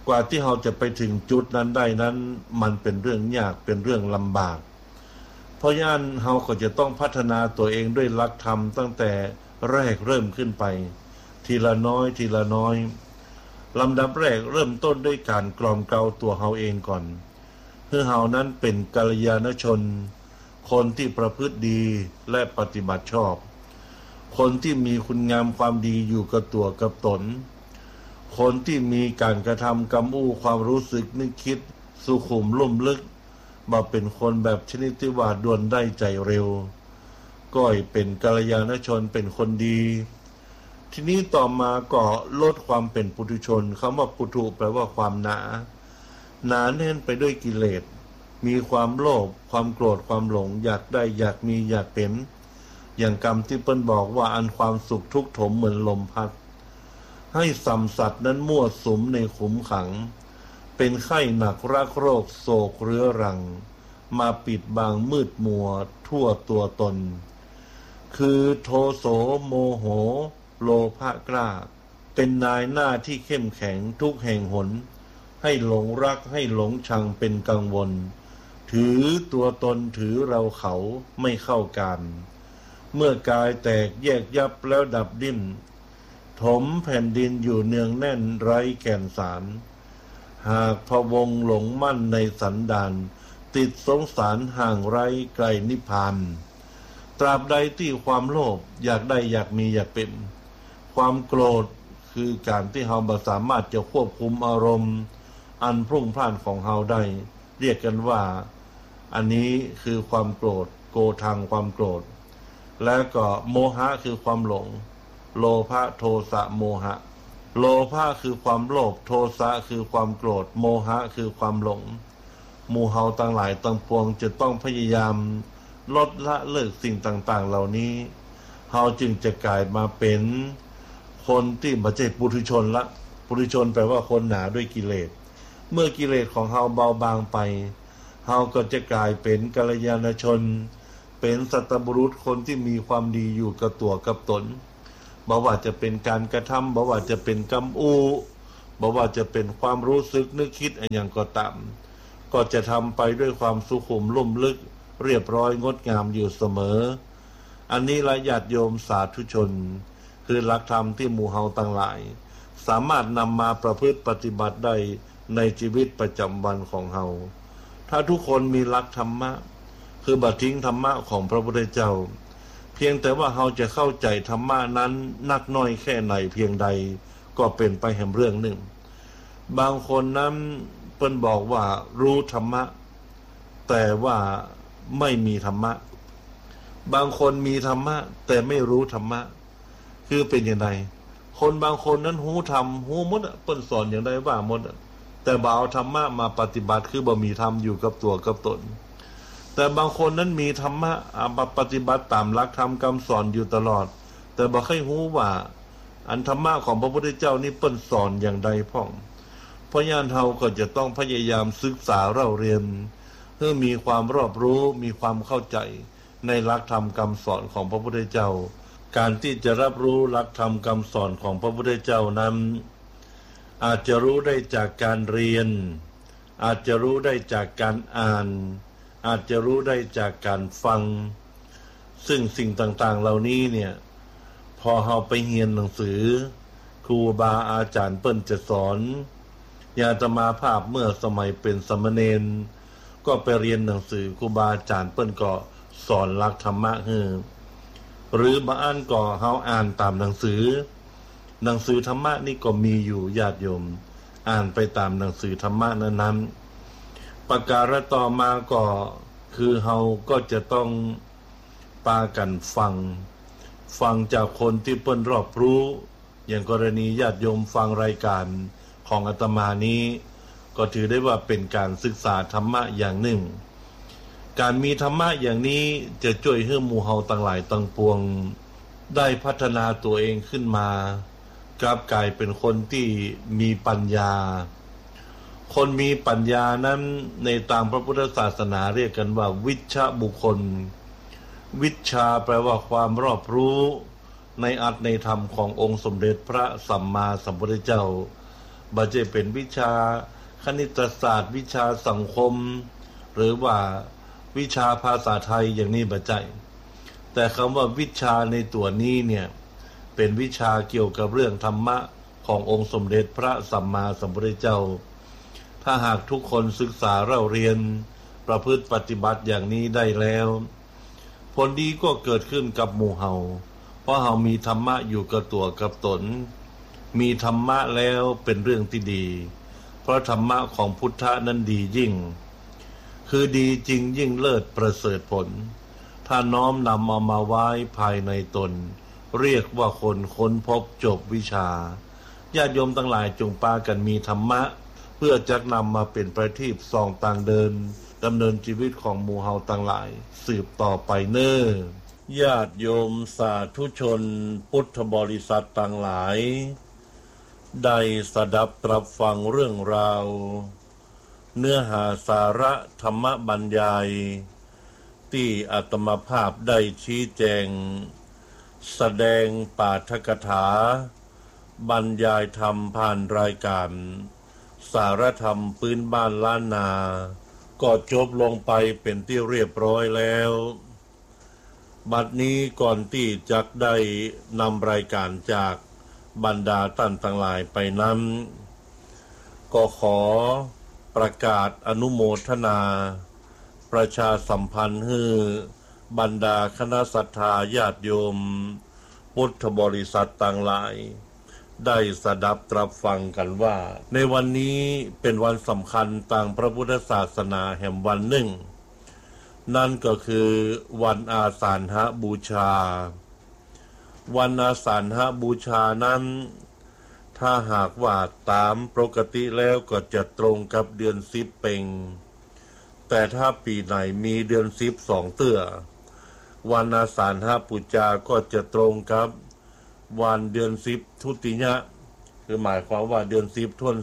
กว่าที่เราจะไปถึงจุดนั้นได้นั้นมันเป็นเรื่องยากเป็นเรื่องลำบากเพราะฉะนั้นเราก็จะต้องพัฒนาตัวเองด้วยหลักธรรมตั้งแต่แรกเริ่มขึ้นไปทีละน้อยทีละน้อยลำดับแรกเริ่มต้นด้วยการกล่อมเกลาตัวเราเองก่อนเพื่อเรานั้นเป็นกัลยาณชนคนที่ประพฤติดีและปฏิบัติชอบคนที่มีคุณงามความดีอยู่กับตัวกับตนคนที่มีการกระทำกำอู้ความรู้สึกนึกคิดสุขุมลุ่มลึกมาเป็นคนแบบชนิดที่ว่าด่วนได้ใจเร็วก็เป็นกัลยาณชนเป็นคนดีทีนี้ต่อมาก็ลดความเป็นปุถุชนคำว่าปุถุแปลว่าความหนาแน่นไปด้วยกิเลสมีความโลภความโกรธความหลงอยากได้อยากมีอยากเป็นอย่างกรรมที่เปิ้นบอกว่าอันความสุขทุกข์ถมเหมือนลมพัดให้สัมสัตว์นั้นมั่วสุมในขุมขังเป็นไข้หนักรักโรคโศกเรื้อรังมาปิดบังมืดมัวทั่วตัวตนคือโทโสโมโหโลภะกล้าเป็นนายหน้าที่เข้มแข็งทุกแห่งหนให้หลงรักให้หลงชังเป็นกังวลถือตัวตนถือเราเขาไม่เข้ากันเมื่อกายแตกแยกยับแล้วดับดิ้นถมแผ่นดินอยู่เนืองแน่นไร้แก่นสารหากพะวงหลงมั่นในสันดานติดสงสารห่างไร้ไกลนิพพานตราบใดที่ความโลภอยากได้อยากมีอยากเป็นความโกรธคือการที่เราบ่สามารถจะควบคุมอารมณ์อันพรุ่งพล่านของเราได้เรียกกันว่าอันนี้คือความโกรธโกทังความโกรธและก็โมหะคือความหลงโลภะโทสะโมหะโลภะคือความโลภโทสะคือความโกรธโมหะคือความหลงหมู่เฮาทั้งหลายทั้งปวงจะต้องพยายามลดละเลิกสิ่งต่างๆเหล่านี้เฮาจึงจะกลายมาเป็นคนที่บ่ใช่ปุถุชนละปุถุชนแปลว่าคนหนาด้วยกิเลสเมื่อกิเลสของเฮาเบาบางไปเฮาก็จะกลายเป็นกัลยาณชนเป็นสัตบุรุษคนที่มีความดีอยู่กับตัวกับตนบ่ว่าจะเป็นการกระทำบ่ว่าจะเป็นกรรมอู้บ่ว่าจะเป็นความรู้สึกนึกคิดอย่างก็ตามก็จะทำไปด้วยความสุขุมลุ่มลึกเรียบร้อยงดงามอยู่เสมออันนี้ละญาติโยมสาธุชนคือหลักธรรมที่หมู่เฮาทั้งหลายสามารถนำมาประพฤติปฏิบัติได้ในชีวิตประจำวันของเฮาถ้าทุกคนมีหลักธรรมะคือบัดทิ้งธรรมะของพระพุทธเจ้าเพียงแต่ว่าเฮาจะเข้าใจธรรมะนั้นนักน้อยแค่ไหนเพียงใดก็เป็นไปแห่งเรื่องหนึ่งบางคนนั้นเพิ่นบอกว่ารู้ธรรมะแต่ว่าไม่มีธรรมะบางคนมีธรรมะแต่ไม่รู้ธรรมะคือเป็นอย่างไรคนบางคนนั้นหูธรรมหูหมดเพิ่นสอนอย่างไรว่าหมดแต่บ่เอาธรรมะมาปฏิบัติคือบ่มีธรรมอยู่กับตัวกับตนแต่บางคนนั้นมีธรรมะมาปฏิบัติตามหลักธรรมคำสอนอยู่ตลอดแต่บ่เคยรู้ว่าอันธรรมะของพระพุทธเจ้านี่เพิ่นสอนอย่างใดพ่องเพราะฉะนั้นเราก็จะต้องพยายามศึกษาเราเรียนเพื่อมีความรอบรู้มีความเข้าใจในหลักธรรมคำสอนของพระพุทธเจ้าการที่จะรับรู้หลักธรรมคำสอนของพระพุทธเจ้านั้นอาจจะรู้ได้จากการเรียนอาจจะรู้ได้จากการอ่านอาจจะรู้ได้จากการฟังซึ่งสิ่งต่างๆเหล่านี้เนี่ยพอเราไปเรียนหนังสือครูบาอาจารย์เปิ้นจะสอนญาตมาภาพเมื่อสมัยเป็นสามเณรก็ไปเรียนหนังสือครูบาอาจารย์เปิ้นก็สอนหลักธรรมะให้หรือบางอันก็เฮาอ่านตามหนังสือธรรมะนี่ก็มีอยู่ญาติโยมอ่านไปตามหนังสือธรรมะนั้นๆประการต่อมาก็คือเฮาก็จะต้องปากันฟังจากคนที่เปิ้นรอบรู้อย่างกรณีญาติโยมฟังรายการของอาตมานี้ก็ถือได้ว่าเป็นการศึกษาธรรมะอย่างหนึ่งการมีธรรมะอย่างนี้จะช่วยให้หมู่เฮาทั้งหลายทั้งปวงได้พัฒนาตัวเองขึ้นมากลับกลายเป็นคนที่มีปัญญาคนมีปัญญานั้นในตามพระพุทธศาสนาเรียกกันว่าวิชชบุคคลวิชชาแปลว่าความรอบรู้ในอัตในธรรมขององค์สมเด็จพระสัมมาสัมพุทธเจ้าบ่จะเป็นวิชาคณิตศาสตร์วิชาสังคมหรือว่าวิชาภาษาไทยอย่างนี้บ่ใจแต่คำว่าวิชาในตัวนี้เนี่ยเป็นวิชาเกี่ยวกับเรื่องธรรมะขององค์สมเด็จพระสัมมาสัมพุทธเจ้าถ้าหากทุกคนศึกษาเราเรียนประพฤติปฏิบัติอย่างนี้ได้แล้วผลดีก็เกิดขึ้นกับหมู่เฮาเพราะเฮามีธรรมะอยู่กับตัวกับตนมีธรรมะแล้วเป็นเรื่องที่ดีเพราะธรรมะของพุทธะนั้นดียิ่งคือดีจริงยิ่งเลิศประเสริฐผลถ้าน้อมนำเอามาไว้ภายในตนเรียกว่าคนค้นพบจบวิชาญาติโยมทั้งหลายจงพากันมีธรรมะเพื่อจักนำมาเป็นประทีปส่องต่างเดินดำเนินชีวิตของหมู่เฮาทั้งหลายสืบต่อไปเน้อญาติโยมสาธุชนพุทธบริษัททั้งหลายได้สดับตรับฟังเรื่องราวเนื้อหาสาระธรรมบรรยายที่อาตมาภาพได้ชี้แจงแสดงปาฐกถาบรรยายธรรมผ่านรายการสารธรรมพื้นบ้านล้านนาก็จบลงไปเป็นที่เรียบร้อยแล้วบัดนี้ก่อนที่จะได้นำรายการจากบรรดาท่านทั้งหลายไปนั้นก็ขอประกาศอนุโมทนาประชาสัมพันธ์ให้บรรดาคณะศรัทธาญาติโยมพุทธบริษัทต่างหลายได้สดับตรับฟังกันว่าในวันนี้เป็นวันสำคัญทางพระพุทธศาสนาแห่งวันหนึ่งนั่นก็คือวันอาสาฬหบูชาวันอาสาฬหบูชานั้นถ้าหากว่าตามปกติแล้วก็จะตรงกับเดือน10เพ็งแต่ถ้าปีไหนมีเดือน10 2เตื้อวันอาสาฬหบูชาก็จะตรงกับวันเดือน10ทุติยะคือหมายความว่าเดือน10ท่วน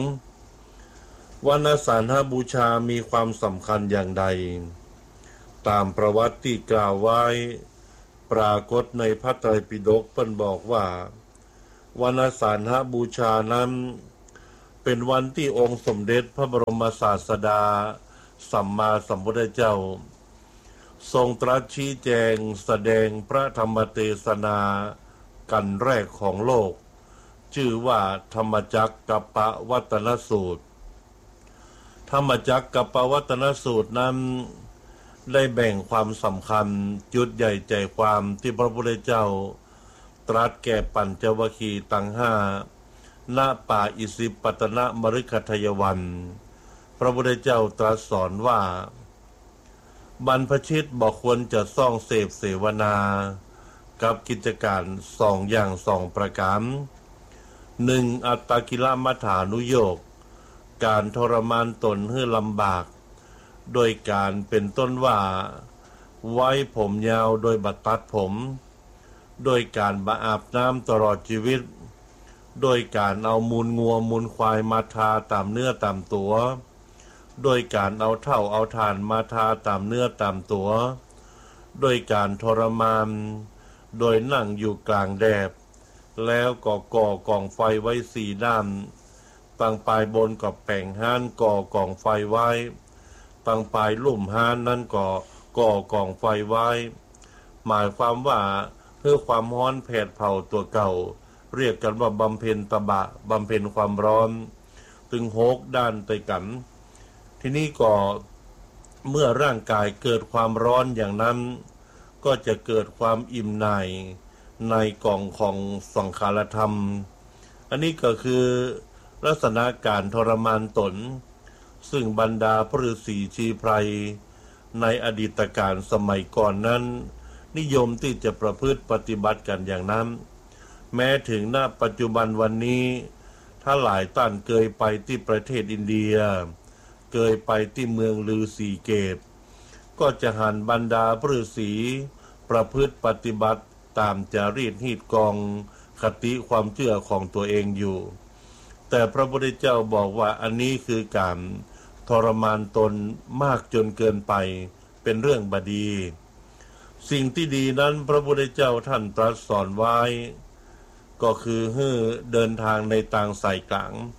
2วันอาสาฬหบูชามีความสำคัญอย่างใดตามประวัติที่กล่าวไว้ปรากฏในพระไตรปิฎกเพิ่นบอกว่าวันอาสาฬหบูชานั้นเป็นวันที่องค์สมเด็จพระบรมศาสดาสัมมาสัมพุทธเจ้าทรงตรัสชี้แจงแสดงพระธรรมเทศนากันแรกของโลกชื่อว่าธรรมจักรกัปปวัตนสูตรธรรมจักรกัปปวัตนสูตรนั้นได้แบ่งความสำคัญจุดใหญ่ใจความที่พระพุทธเจ้าตรัสแก่ปัญจวัคคีย์ทั้ง5ณป่าอิสิปตนมฤคทายวันพระพุทธเจ้าตรัสสอนว่าบรรพชิตบ่ควรจะซ่องเสพเสวนากับกิจการ2 อย่าง 2 ประการ 1. อัตตกิลมัฏฐานุโยคการทรมานตนให้ลำบากโดยการเป็นต้นว่าไว้ผมยาวโดยบัดตัดผมโดยการบาอาบน้ำตลอดชีวิตโดยการเอามูลงัวมูลควายมาทาตามเนื้อตามตัวโดยการเอาเท่าเอาถ่านมาทาตามเนื้อตามตัวโดยการทรมานโดยนั่งอยู่กลางแดดแล้วก็ก่อกองไฟไว้4 ด้านตั้งปลายบนก็แป่งห้านก่อกองไฟไว้ตั้งปลายลุ่มห้านนั้นก็ก่อกองไฟไว้หมายความว่าเพื่อความร้อนแผดเผาตัวเก่าเรียกกันว่าบำเพ็ญตบะบำเพ็ญความร้อนถึง6 ด้านไปกันที่นี่ก็เมื่อร่างกายเกิดความร้อนอย่างนั้นก็จะเกิดความอิ่มในกล่องของสังขารธรรมอันนี้ก็คือลักษณะการทรมานตนซึ่งบรรดาพระฤาษีชีไพรในอดีตการสมัยก่อนนั้นนิยมที่จะประพฤติปฏิบัติกันอย่างนั้นแม้ถึงณปัจจุบันวันนี้ถ้าหลายท่านเคยไปที่ประเทศอินเดียเคยไปที่เมืองฤาษีเกตก็จะหันบรรดาพระฤาษีประพฤติปฏิบัติตามจารีตฮีตกองคติความเชื่อของตัวเองอยู่แต่พระพุทธเจ้าบอกว่าอันนี้คือการทรมานตนมากจนเกินไปเป็นเรื่องบดีสิ่งที่ดีนั้นพระพุทธเจ้าท่านตรัสสอนไว้ก็คือให้เดินทางในทางสายกลาง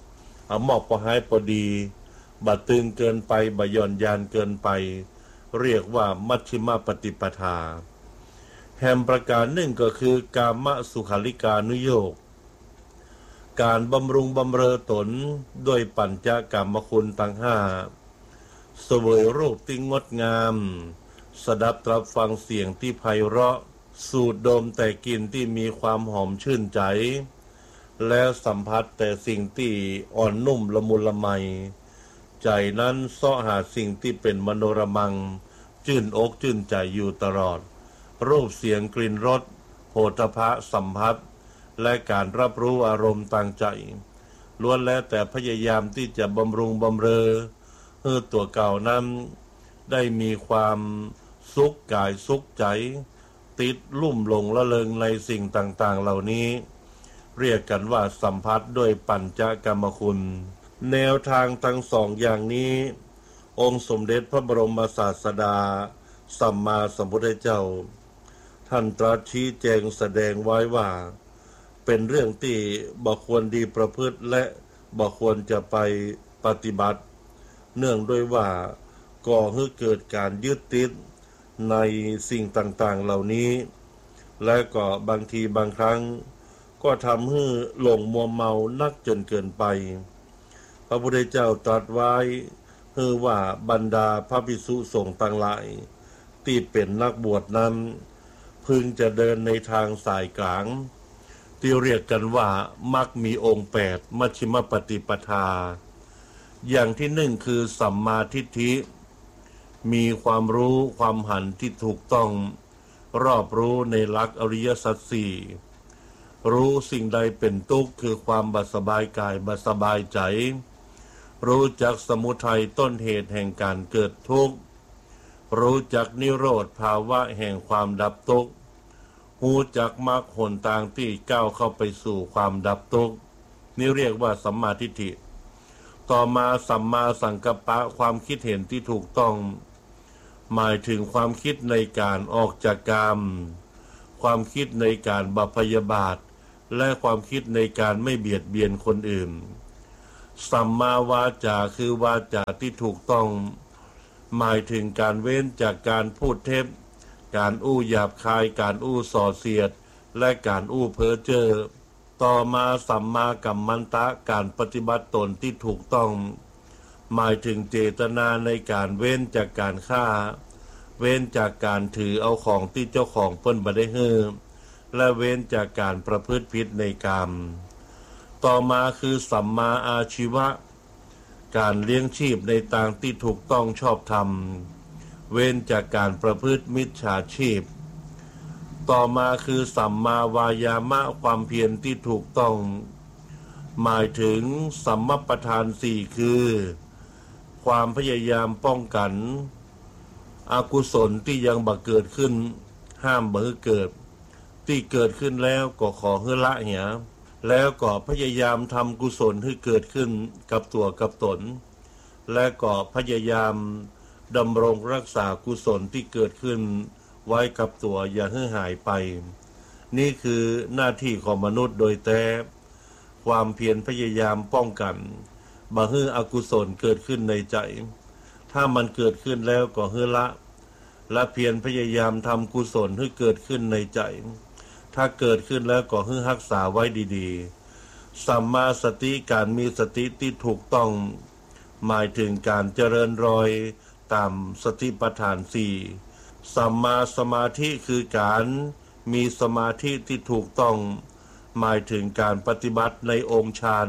หมอกพอหายพอดีบะตึงเกินไปบะย่อนยานเกินไปเรียกว่ามัชฌิมปฏิปทาแห่งประการหนึ่งก็คือกามสุขาริกานุโยคการบำรุงบำเรอตนด้วยปัญจกามคุณทั้งห้าเสวยรูปที่งดงามสดับตรับฟังเสียงที่ไพเราะสูดดมแต่กลิ่นที่มีความหอมชื่นใจแล้วสัมผัสแต่สิ่งที่อ่อนนุ่มละมุนละไมใจนั้นเสาะหาสิ่งที่เป็นมโนรมังชื่นอกชื่นใจอยู่ตลอดรูปเสียงกลิ่นรสโผฏฐัพพะสัมผัสและการรับรู้อารมณ์ต่างใจล้วนแล้วแต่พยายามที่จะบำรุงบำเรอให้ตัวเก่านั้นได้มีความสุขกายสุขใจติดลุ่มหลงละเลงในสิ่งต่างๆเหล่านี้เรียกกันว่าสัมผัสด้วยปัญจกามคุณแนวทางทั้งสองอย่างนี้องค์สมเด็จพระบรมศาสดาสัมมาสัมพุทธเจ้าท่านตรัสชี้แจงแสดงไว้ว่าเป็นเรื่องที่บ่ควรดีประพฤติและบ่ควรจะไปปฏิบัติเนื่องด้วยว่าก่อให้เกิดการยึดติดในสิ่งต่างๆเหล่านี้และก็บางทีบางครั้งก็ทำให้หลงมัวเมานักจนเกินไปพระพุทธเจ้าตรัสไว้ว่าบรรดาพระภิกษุสงฆ์ทั้งหลายที่เป็นนักบวชนั้นพึงจะเดินในทางสายกลางที่เรียกกันว่ามักมีองค์8มัชฌิมปฏิปทาอย่างที่หนึ่งคือสัมมาทิฏฐิมีความรู้ความหันที่ถูกต้องรอบรู้ในหลักอริยสัจสี่รู้สิ่งใดเป็นทุกข์คือความบัสบายกายบัสบายใจรู้จักสมุทัยต้นเหตุแห่งการเกิดทุกข์รู้จักนิโรธภาวะแห่งความดับทุกข์รู้จักมรรคหนทางที่ก้าวเข้าไปสู่ความดับทุกข์นี่เรียกว่าสัมมาทิฏฐิต่อมาสัมมาสังกัปปะความคิดเห็นที่ถูกต้องหมายถึงความคิดในการออกจากกามความคิดในการบำเพ็ญพยาบาทและความคิดในการไม่เบียดเบียนคนอื่นสัมมาวาจาคือวาจาที่ถูกต้องหมายถึงการเว้นจากการพูดเท็จการอู้หยาบคายการอู้ส่อเสียดและการอู้เพ้อเจ้อต่อมาสัมมากัมมันตะการปฏิบัติตนที่ถูกต้องหมายถึงเจตนาในการเว้นจากการฆ่าเว้นจากการถือเอาของที่เจ้าของเพิ่นบ่ได้ให้และเว้นจากการประพฤติผิดในกามต่อมาคือสัมมาอาชีวะการเลี้ยงชีพในทางที่ถูกต้องชอบธรรมเว้นจากการประพฤติมิจฉาชีพต่อมาคือสัมมาวายามะความเพียรที่ถูกต้องหมายถึงสัมมัปปทานสี่คือความพยายามป้องกันอกุศลที่ยังบ่เกิดขึ้นห้ามบ่ให้เกิดที่เกิดขึ้นแล้วก็ขอให้ละเหียแล้วก็พยายามทำกุศลให้เกิดขึ้นกับตัวกับตนและก็พยายามดำรงรักษากุศลที่เกิดขึ้นไว้กับตัวอย่าให้หายไปนี่คือหน้าที่ของมนุษย์โดยแท้ความเพียรพยายามป้องกันบ่ให้อกุศลเกิดขึ้นในใจถ้ามันเกิดขึ้นแล้วก็ให้ละและเพียรพยายามทำกุศลให้เกิดขึ้นในใจถ้าเกิดขึ้นแล้วก็ให้รักษาไว้ดีๆสัมมาสติการมีสติที่ถูกต้องหมายถึงการเจริญรอยตามสติปัฏฐานสี่สัมมาสมาธิคือการมีสมาธิที่ถูกต้องหมายถึงการปฏิบัติในองค์ฌาน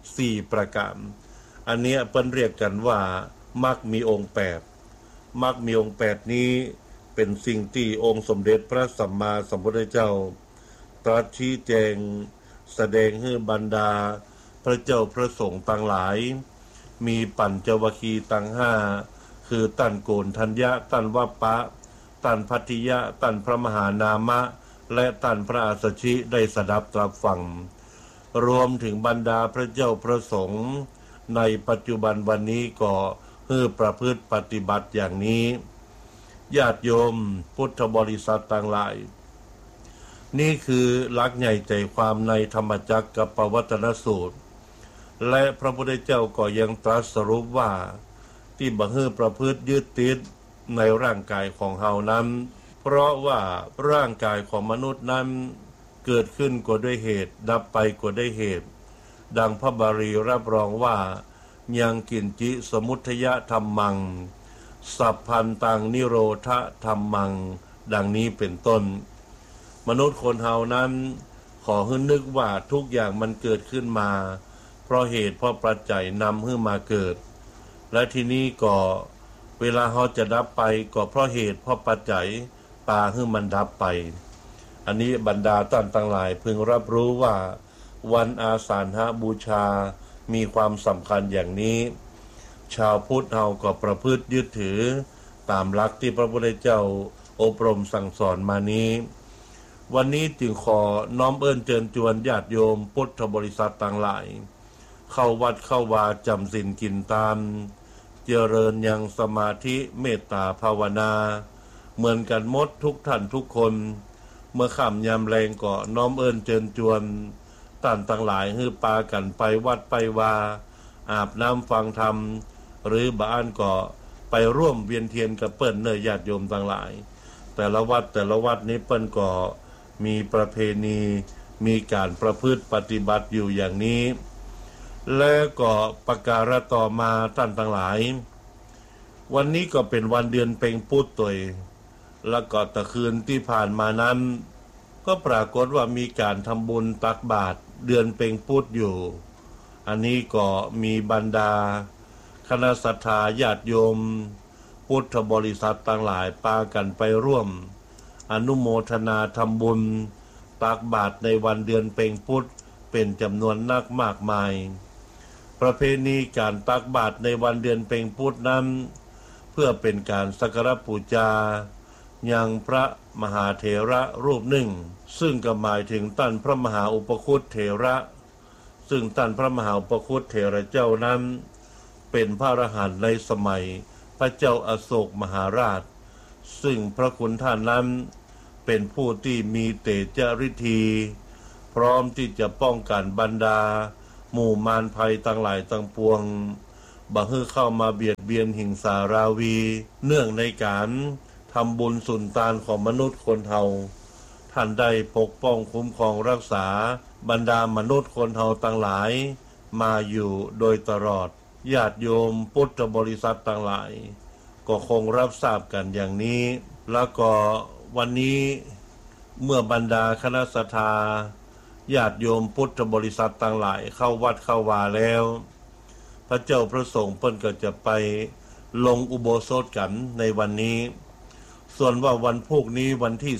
4ประการอันนี้เปิ้นเรียกกันว่ามรรคมีองค์8มรรคมีองค์8นี้เป็นสิ่งที่องค์สมเด็จพระสัมมาสัมพุทธเจ้าตรัสชี้แจงแสดงให้บรรดาพระเจ้าพระสงฆ์ทั้งหลายมีปัญจวัคคีย์ทั้ง5คือตัณโกณทัญญะตัณวัปปะตัณพัทธิยะตัณพระมหานามะและตัณพระอัสสชิได้สดับตรับฟังรวมถึงบรรดาพระเจ้าพระสงฆ์ในปัจจุบันวันนี้ก็ให้ประพฤติปฏิบัติอย่างนี้ญาติโยมพุทธบริษัทต่างหลายนี่คือหลักใหญ่ใจความในธรรมจักรกับปวัตตนสูตรและพระพุทธเจ้าก็ยังตรัสสรุปว่าที่บ่ฮื้อประพฤติยึดติดในร่างกายของเฮานั้นเพราะว่าร่างกายของมนุษย์นั้นเกิดขึ้นก็ด้วยเหตุดับไปก็ด้วยเหตุดังพระบาลีรับรองว่ายังกินจิสมุทยธรรมังสัพพันตังนิโรธธรรมังดังนี้เป็นต้นมนุษย์คนเฮานั้นขอให้นึกว่าทุกอย่างมันเกิดขึ้นมาเพราะเหตุเพราะปัจจัยนำให้มาเกิดและทีนี้ก็เวลาเฮาจะดับไปก็เพราะเหตุเพราะปัจจัยปาให้มันดับไปอันนี้บรรดาท่านทั้งหลายพึงรับรู้ว่าวันอาสาฬหบูชามีความสำคัญอย่างนี้ชาวพุทธเฮาก็ประพฤติยึดถือตามหลักที่พระพุทธเจ้าอบรมสั่งสอนมานี้วันนี้จึงขอน้อมเอิ้นเชิญชวนญาติโยมพุทธบริษัทต่างหลายเข้าวัดเข้าวาจำศีลกินตามเจริญยังสมาธิเมตตาภาวนาเหมือนกันหมดทุกท่านทุกคนเมื่อค่ำยามแลงก็น้อมเอิ้นเชิญชวนท่านต่างหลายให้ปากันไปวัดไปวาอาบน้ำฟังธรรมหรือบ้านก็ไปร่วมเวียนเทียนกับเปิ้นเนื้อญาติโยมต่างหลายแต่ละวัดนี้เปิ้นก็มีประเพณีมีการประพฤติปฏิบัติอยู่อย่างนี้และก็ประการต่อมาท่านทั้งหลายวันนี้ก็เป็นวันเดือนเพ็ญปุตตยแล้วก็ตะคืนที่ผ่านมานั้นก็ปรากฏว่ามีการทำบุญตักบาตรเดือนเพ็ญปุตอยู่อันนี้ก็มีบรรดาคณะศรัทธาญาติโยมพุทธบริษัทต่างหลายปากันไปร่วมอนุโมทนาทำบุญตักบาตรในวันเดือนเพ็ญปุตเป็นจำนวนนักมากมายประเพณีการตักบาตรในวันเดือนเพ็ญปุตนั้นเพื่อเป็นการสักการะบูชายังพระมหาเถระรูปหนึ่งซึ่งก็หมายถึงท่านพระมหาอุปคุตเถระซึ่งท่านพระมหาอุปคุตเถระเจ้านั้นเป็นพระอรหันต์ในสมัยพระเจ้าอโศกมหาราชซึ่งพระคุณท่านนั้นเป็นผู้ที่มีเตจฤทธีพร้อมที่จะป้องกันบรรดาหมู่มารภัยทั้งหลายทั้งปวงบ่ให้เข้ามาเบียดเบียนหิงสาราวีเนื่องในการทำบุญสุนทานของมนุษย์คนเฮาท่านได้ปกป้องคุ้มครองรักษาบรรดามนุษย์คนเฮาทั้งหลายมาอยู่โดยตลอดญาติโยมพุทธบริษัททั้งหลายก็คงรับทราบกันอย่างนี้แล้วก็วันนี้เมื่อบรรดาคณะศรัทธาญาติโยมพุทธบริษัทต่างหลายเข้าวัดเข้าวาแล้วพระเจ้าพระสงฆ์เพิ่นก็จะไปลงอุโบสถกันในวันนี้ส่วนว่าวันพรุ่งนี้วันที่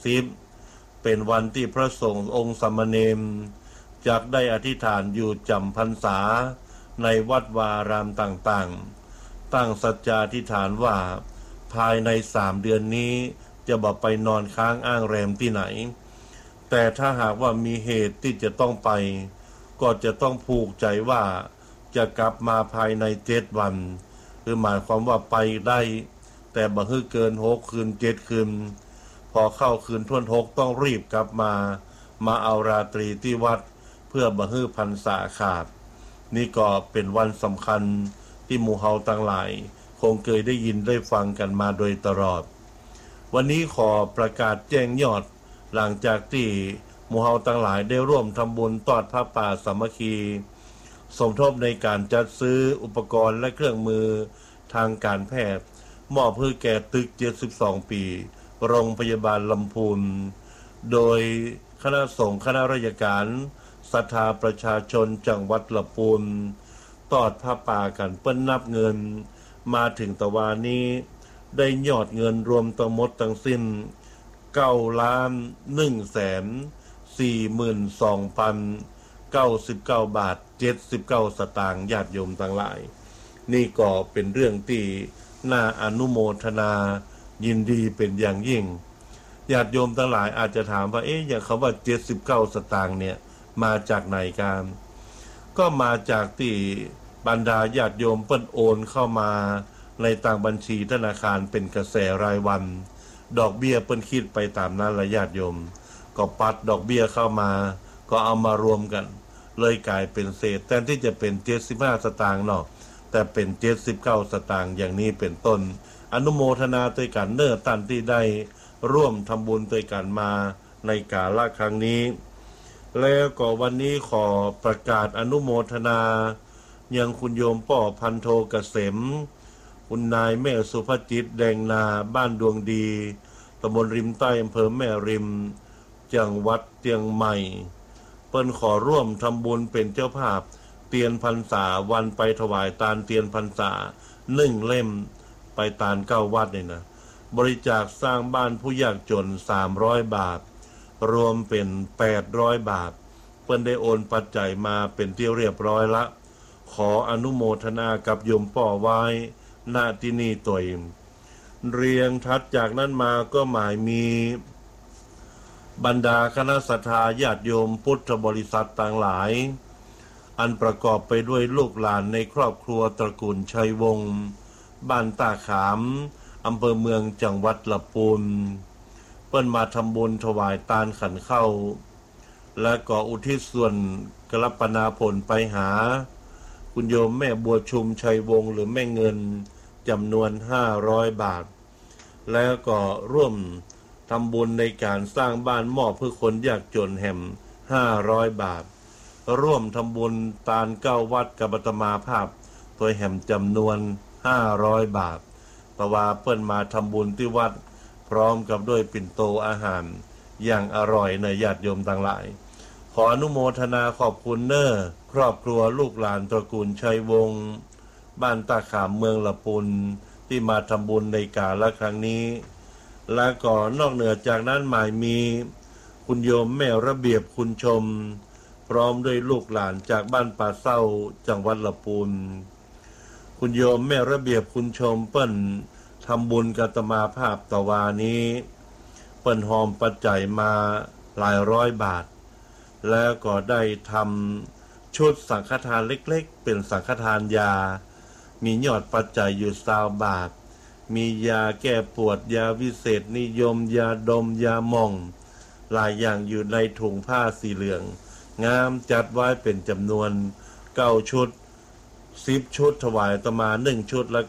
30เป็นวันที่พระสงฆ์องค์สามเณรจักได้อธิษฐานอยู่จำพรรษาในวัดวารามต่างๆตั้งสัจจาธิษฐานว่าภายใน3 เดือนนี้จะบ่ไปนอนค้างอ้างแรมที่ไหนแต่ถ้าหากว่ามีเหตุที่จะต้องไปก็จะต้องผูกใจว่าจะกลับมาภายใน7 วันคือหมายความว่าไปได้แต่บ่ให้เกิน6 คืน7 คืนพอเข้าคืนที่6ต้องรีบกลับมาเอาราตรีที่วัดเพื่อบ่ให้พรรษาขาดนี่ก็เป็นวันสำคัญที่หมู่เฮาทั้งหลายคงเคยได้ยินได้ฟังกันมาโดยตลอดวันนี้ขอประกาศแจ้งยอดหลังจากที่หมู่เฮาทั้งหลายได้ร่วมทำบุญทอดผ้าป่าสามัคคีสมทบในการจัดซื้ออุปกรณ์และเครื่องมือทางการแพทย์มอบเพื่อแก่ตึก72 ปีโรงพยาบาลลำพูนโดยคณะสงฆ์คณะราชการศรัทธาประชาชนจังหวัดลำพูนทอดผ้าป่ากันเปิ้นนับเงินมาถึงตะวันนี้ได้ยอดเงินรวมทั้งหมดทั้งสิ้น9,142,099 บาท79 สตางค์ญาติโยมทั้งหลายนี่ก็เป็นเรื่องที่น่าอนุโมทนายินดีเป็นอย่างยิ่งญาติโยมทั้งหลายอาจจะถามว่าอย่างคำว่า79 สตางค์เนี่ยมาจากไหนกันก็มาจากที่บรรดาญาติโยมเปิ้นโอนเข้ามาในต่างบัญชีธนาคารเป็นกระแสรายวันดอกเบี้ยเปิ้นคิดไปตามนั้นละญาติโยมก็ปัดดอกเบี้ยเข้ามาก็เอามารวมกันเลยกลายเป็นเศษแทนที่จะเป็น75 สตางค์เนาะแต่เป็น79 สตางค์อย่างนี้เป็นต้นอนุโมทนาด้วยกันเน้อท่านที่ได้ร่วมทำบุญด้วยกันมาในกาลครั้งนี้แล้วก็วันนี้ขอประกาศอนุโมทนายังคุณโยมป่อพันโทเกษมคุณนายแม่สุภจิตแดงนาบ้านดวงดีตำบลริมใต้อำเภอแม่ริมจังหวัดเชียงใหม่เปิ้นขอร่วมทำบุญเป็นเจ้าภาพเตียนพรรษาวันไปถวายตาลเตียนพรรษา1 เล่มไปตาล9 วัดเนี่ยนะบริจาคสร้างบ้านผู้ยากจน300 บาทรวมเป็น800 บาทเปิ้นได้โอนปัจจัยมาเป็นที่เรียบร้อยละขออนุโมทนากับโยมป่อไว้ณที่นี่ตัวเองเรียงทัดจากนั้นมาก็หมายมีบรรดาคณะศรัทธาญาติโยมพุทธบริษัทต่างหลายอันประกอบไปด้วยลูกหลานในครอบครัวตระกูลชัยวงศ์บ้านตาขามอำเภอเมืองจังหวัดลำพูนเปิ้นมาทำบุญถวายตาลขันเข้าและก็อุทิศส่วนกรปนาผลไปหาคุณโยมแม่บัวชุมชัยวงศ์หรือแม่เงินจำนวน500 บาทแล้วก็ร่วมทำบุญในการสร้างบ้านมอบเพื่อคนยากจนแห่ม500 บาทร่วมทำบุญตาล9 วัดกับอาตมาภาพตัวแห่มจำนวน500 บาทเพราะว่าเปิ้นมาทำบุญที่วัดพร้อมกับด้วยปิ่นโตอาหารอย่างอร่อยในญาติโยมต่างหลายขออนุโมทนาขอบคุณเน้อครอบครัวลูกหลานตระกูลชัยวงศ์บ้านตาขามเมืองลำพูนที่มาทำบุญในกาลครั้งนี้และก็นอกเหนือจากนั้นหมายมีคุณโยมแม่ระเบียบคุณชมพร้อมด้วยลูกหลานจากบ้านป่าเศร้าจังหวัดลำพูนคุณโยมแม่ระเบียบคุณชมเปิ้นทำบุญกับอาตมาภาพตะวานี้เปิ้นหอมปัจจัยมาหลายร้อยบาทแล้วก็ได้ทำชุดสังฆทานเล็กๆเป็นสังฆทานยามียอดปัจจัยอยู่20 บาทมียาแก้ปวดยาวิเศษนิยมยาดมยาหม่องหลายอย่างอยู่ในถุงผ้าสีเหลืองงามจัดไว้เป็นจำนวน9 ชุด10 ชุดถวายอาตมา1 ชุดแล้ว